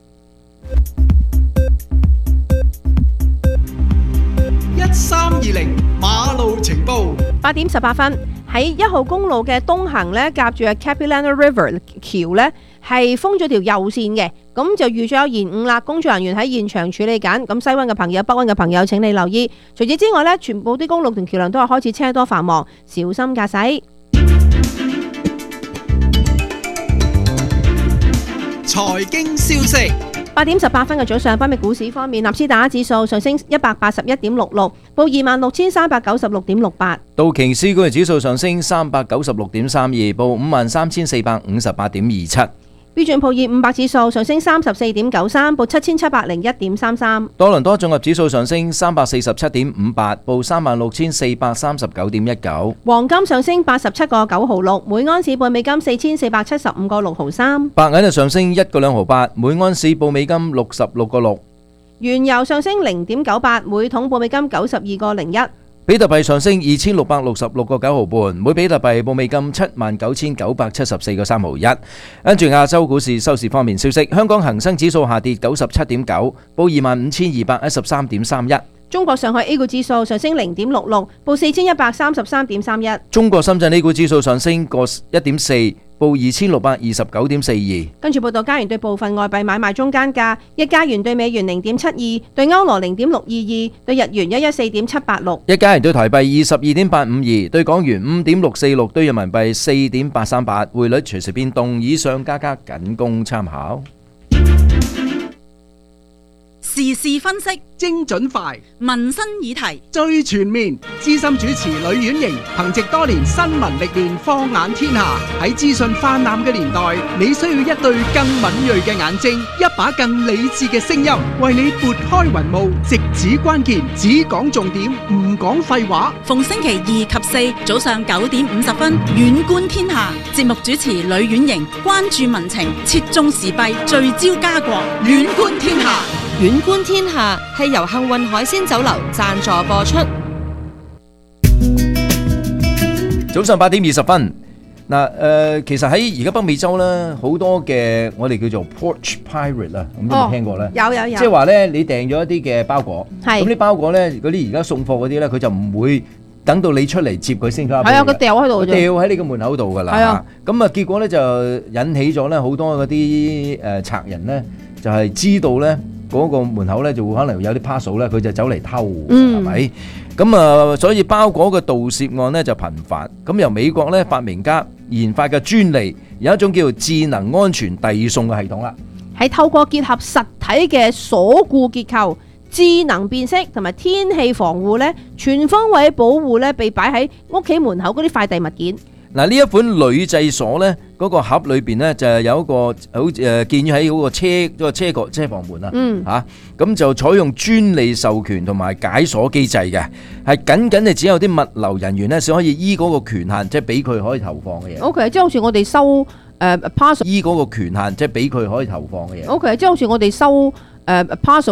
Speaker 12: 一三二零馬路情報，
Speaker 9: 八點十八分喺一號公路嘅東行呢，夾住嘅 Capilano River 橋呢係封咗條右線嘅，咁就預咗有延誤啦。工作人員喺現場處理緊，咁西灣嘅朋友、北灣嘅朋友請你留意。除此之外呢，全部啲公路同橋梁都係開始車多繁忙，小心駕駛。
Speaker 12: 財經消息。
Speaker 9: 八點十八分嘅早上，北美股市方面，納斯達克指數上升一百八十一點六六，報二萬六千三百九十六點六八。
Speaker 8: 道瓊斯工業指數上升三百九十六點三二，報五萬三千四百五十八點二七。
Speaker 9: 標準普爾五百指數上升三十四點九三，報七千七百零一點三三。
Speaker 8: 多倫多綜合指數上升三百四十七點五八，報三萬六千四百三十九點一九。
Speaker 9: 黃金上升八十七個九毫六，每安士報美金四千四百七十五個六毫三。
Speaker 8: 白銀就上升一個兩毫八，每安士報美金六十六個六。
Speaker 9: 原油上升零點九八，每桶報美金九十二個零一。
Speaker 8: 比特幣上升二千六百六十六個九毫半，每比特幣報美金七萬九千九百七十四個三毫一。跟住亞洲股市收市方面消息，香港恒生指數下跌九十七點九，報二萬五千二百一十三點三一。
Speaker 9: 中國上海 A 股指數上升零點六六，報四千一百三十三點三一。
Speaker 8: 中國深圳 A 股指數上升個一點四，報二千六百二十九點四二。
Speaker 9: 跟住報道加元對部分外幣買賣中間價：一加元對美元零點七二，對歐羅零點六二二，對日元一一四點七八六。
Speaker 8: 一加元對台幣二十二點八五二，對港元五點六四六，對人民幣四點八三八。匯率隨時變動，以上價格僅供參考。
Speaker 15: 時事分析，
Speaker 12: 精準快，
Speaker 15: 民生議題
Speaker 12: 最全面。資深主持呂婉瑩憑藉多年新聞歷練，放眼天下。喺資訊泛濫嘅年代，你需要一對更敏銳嘅眼睛，一把更理智嘅聲音，為你撥開雲霧，直指關鍵，只講重點，唔講廢話。
Speaker 15: 逢星期二及四早上九點五十分，遠觀天下。節目主持呂婉瑩關注民情，切中時弊，聚焦家國，遠觀天下。
Speaker 22: 遠觀天下係由幸運海鮮酒樓贊助播出。
Speaker 8: 早上八點二十分，嗱誒，其實喺而家北美洲咧，好多嘅我哋叫做 porch pirate 啊，咁有冇聽過咧？
Speaker 9: 有有有。
Speaker 8: 即係話咧，你訂咗一啲嘅包裹，
Speaker 9: 係
Speaker 8: 咁啲包裹咧，嗰啲而家送貨嗰啲咧，佢就唔會等到你出嚟接佢先交俾你。
Speaker 9: 係啊，佢掉喺度啫。
Speaker 8: 掉喺你個門口度㗎啦。
Speaker 9: 係啊。
Speaker 8: 咁啊，結果咧就引起咗咧好多嗰啲誒賊人咧，就係知道咧。嗰個門口咧就會可能有啲 parcel 咧，佢就走嚟偷，係咪？咁啊，所以包裹嘅盜竊案咧就頻繁。咁由美國咧發明家研發嘅專利，有一種叫做智能安全遞送嘅系統啦，
Speaker 9: 係透過結合實體嘅鎖固結構、智能辨識同埋天氣防護咧，全方位保護咧被擺喺屋企門口嗰啲快遞物件。
Speaker 8: 嗱，呢一款鋁製鎖咧，嗰個盒裏邊咧就係有一個好誒，建於喺嗰個車嗰個車個車房門啊，
Speaker 9: 嗯
Speaker 8: 嚇，咁就採用專利授權同埋解鎖機制嘅，係僅僅係只有啲物流人員咧先可以依嗰個權限，即係俾佢可以投放嘅嘢。
Speaker 9: O K，即係好似我哋收誒 parcel，
Speaker 8: 依嗰個權限，即係俾佢可以投放嘅嘢。
Speaker 9: O K，即係好似我哋收誒 parcel。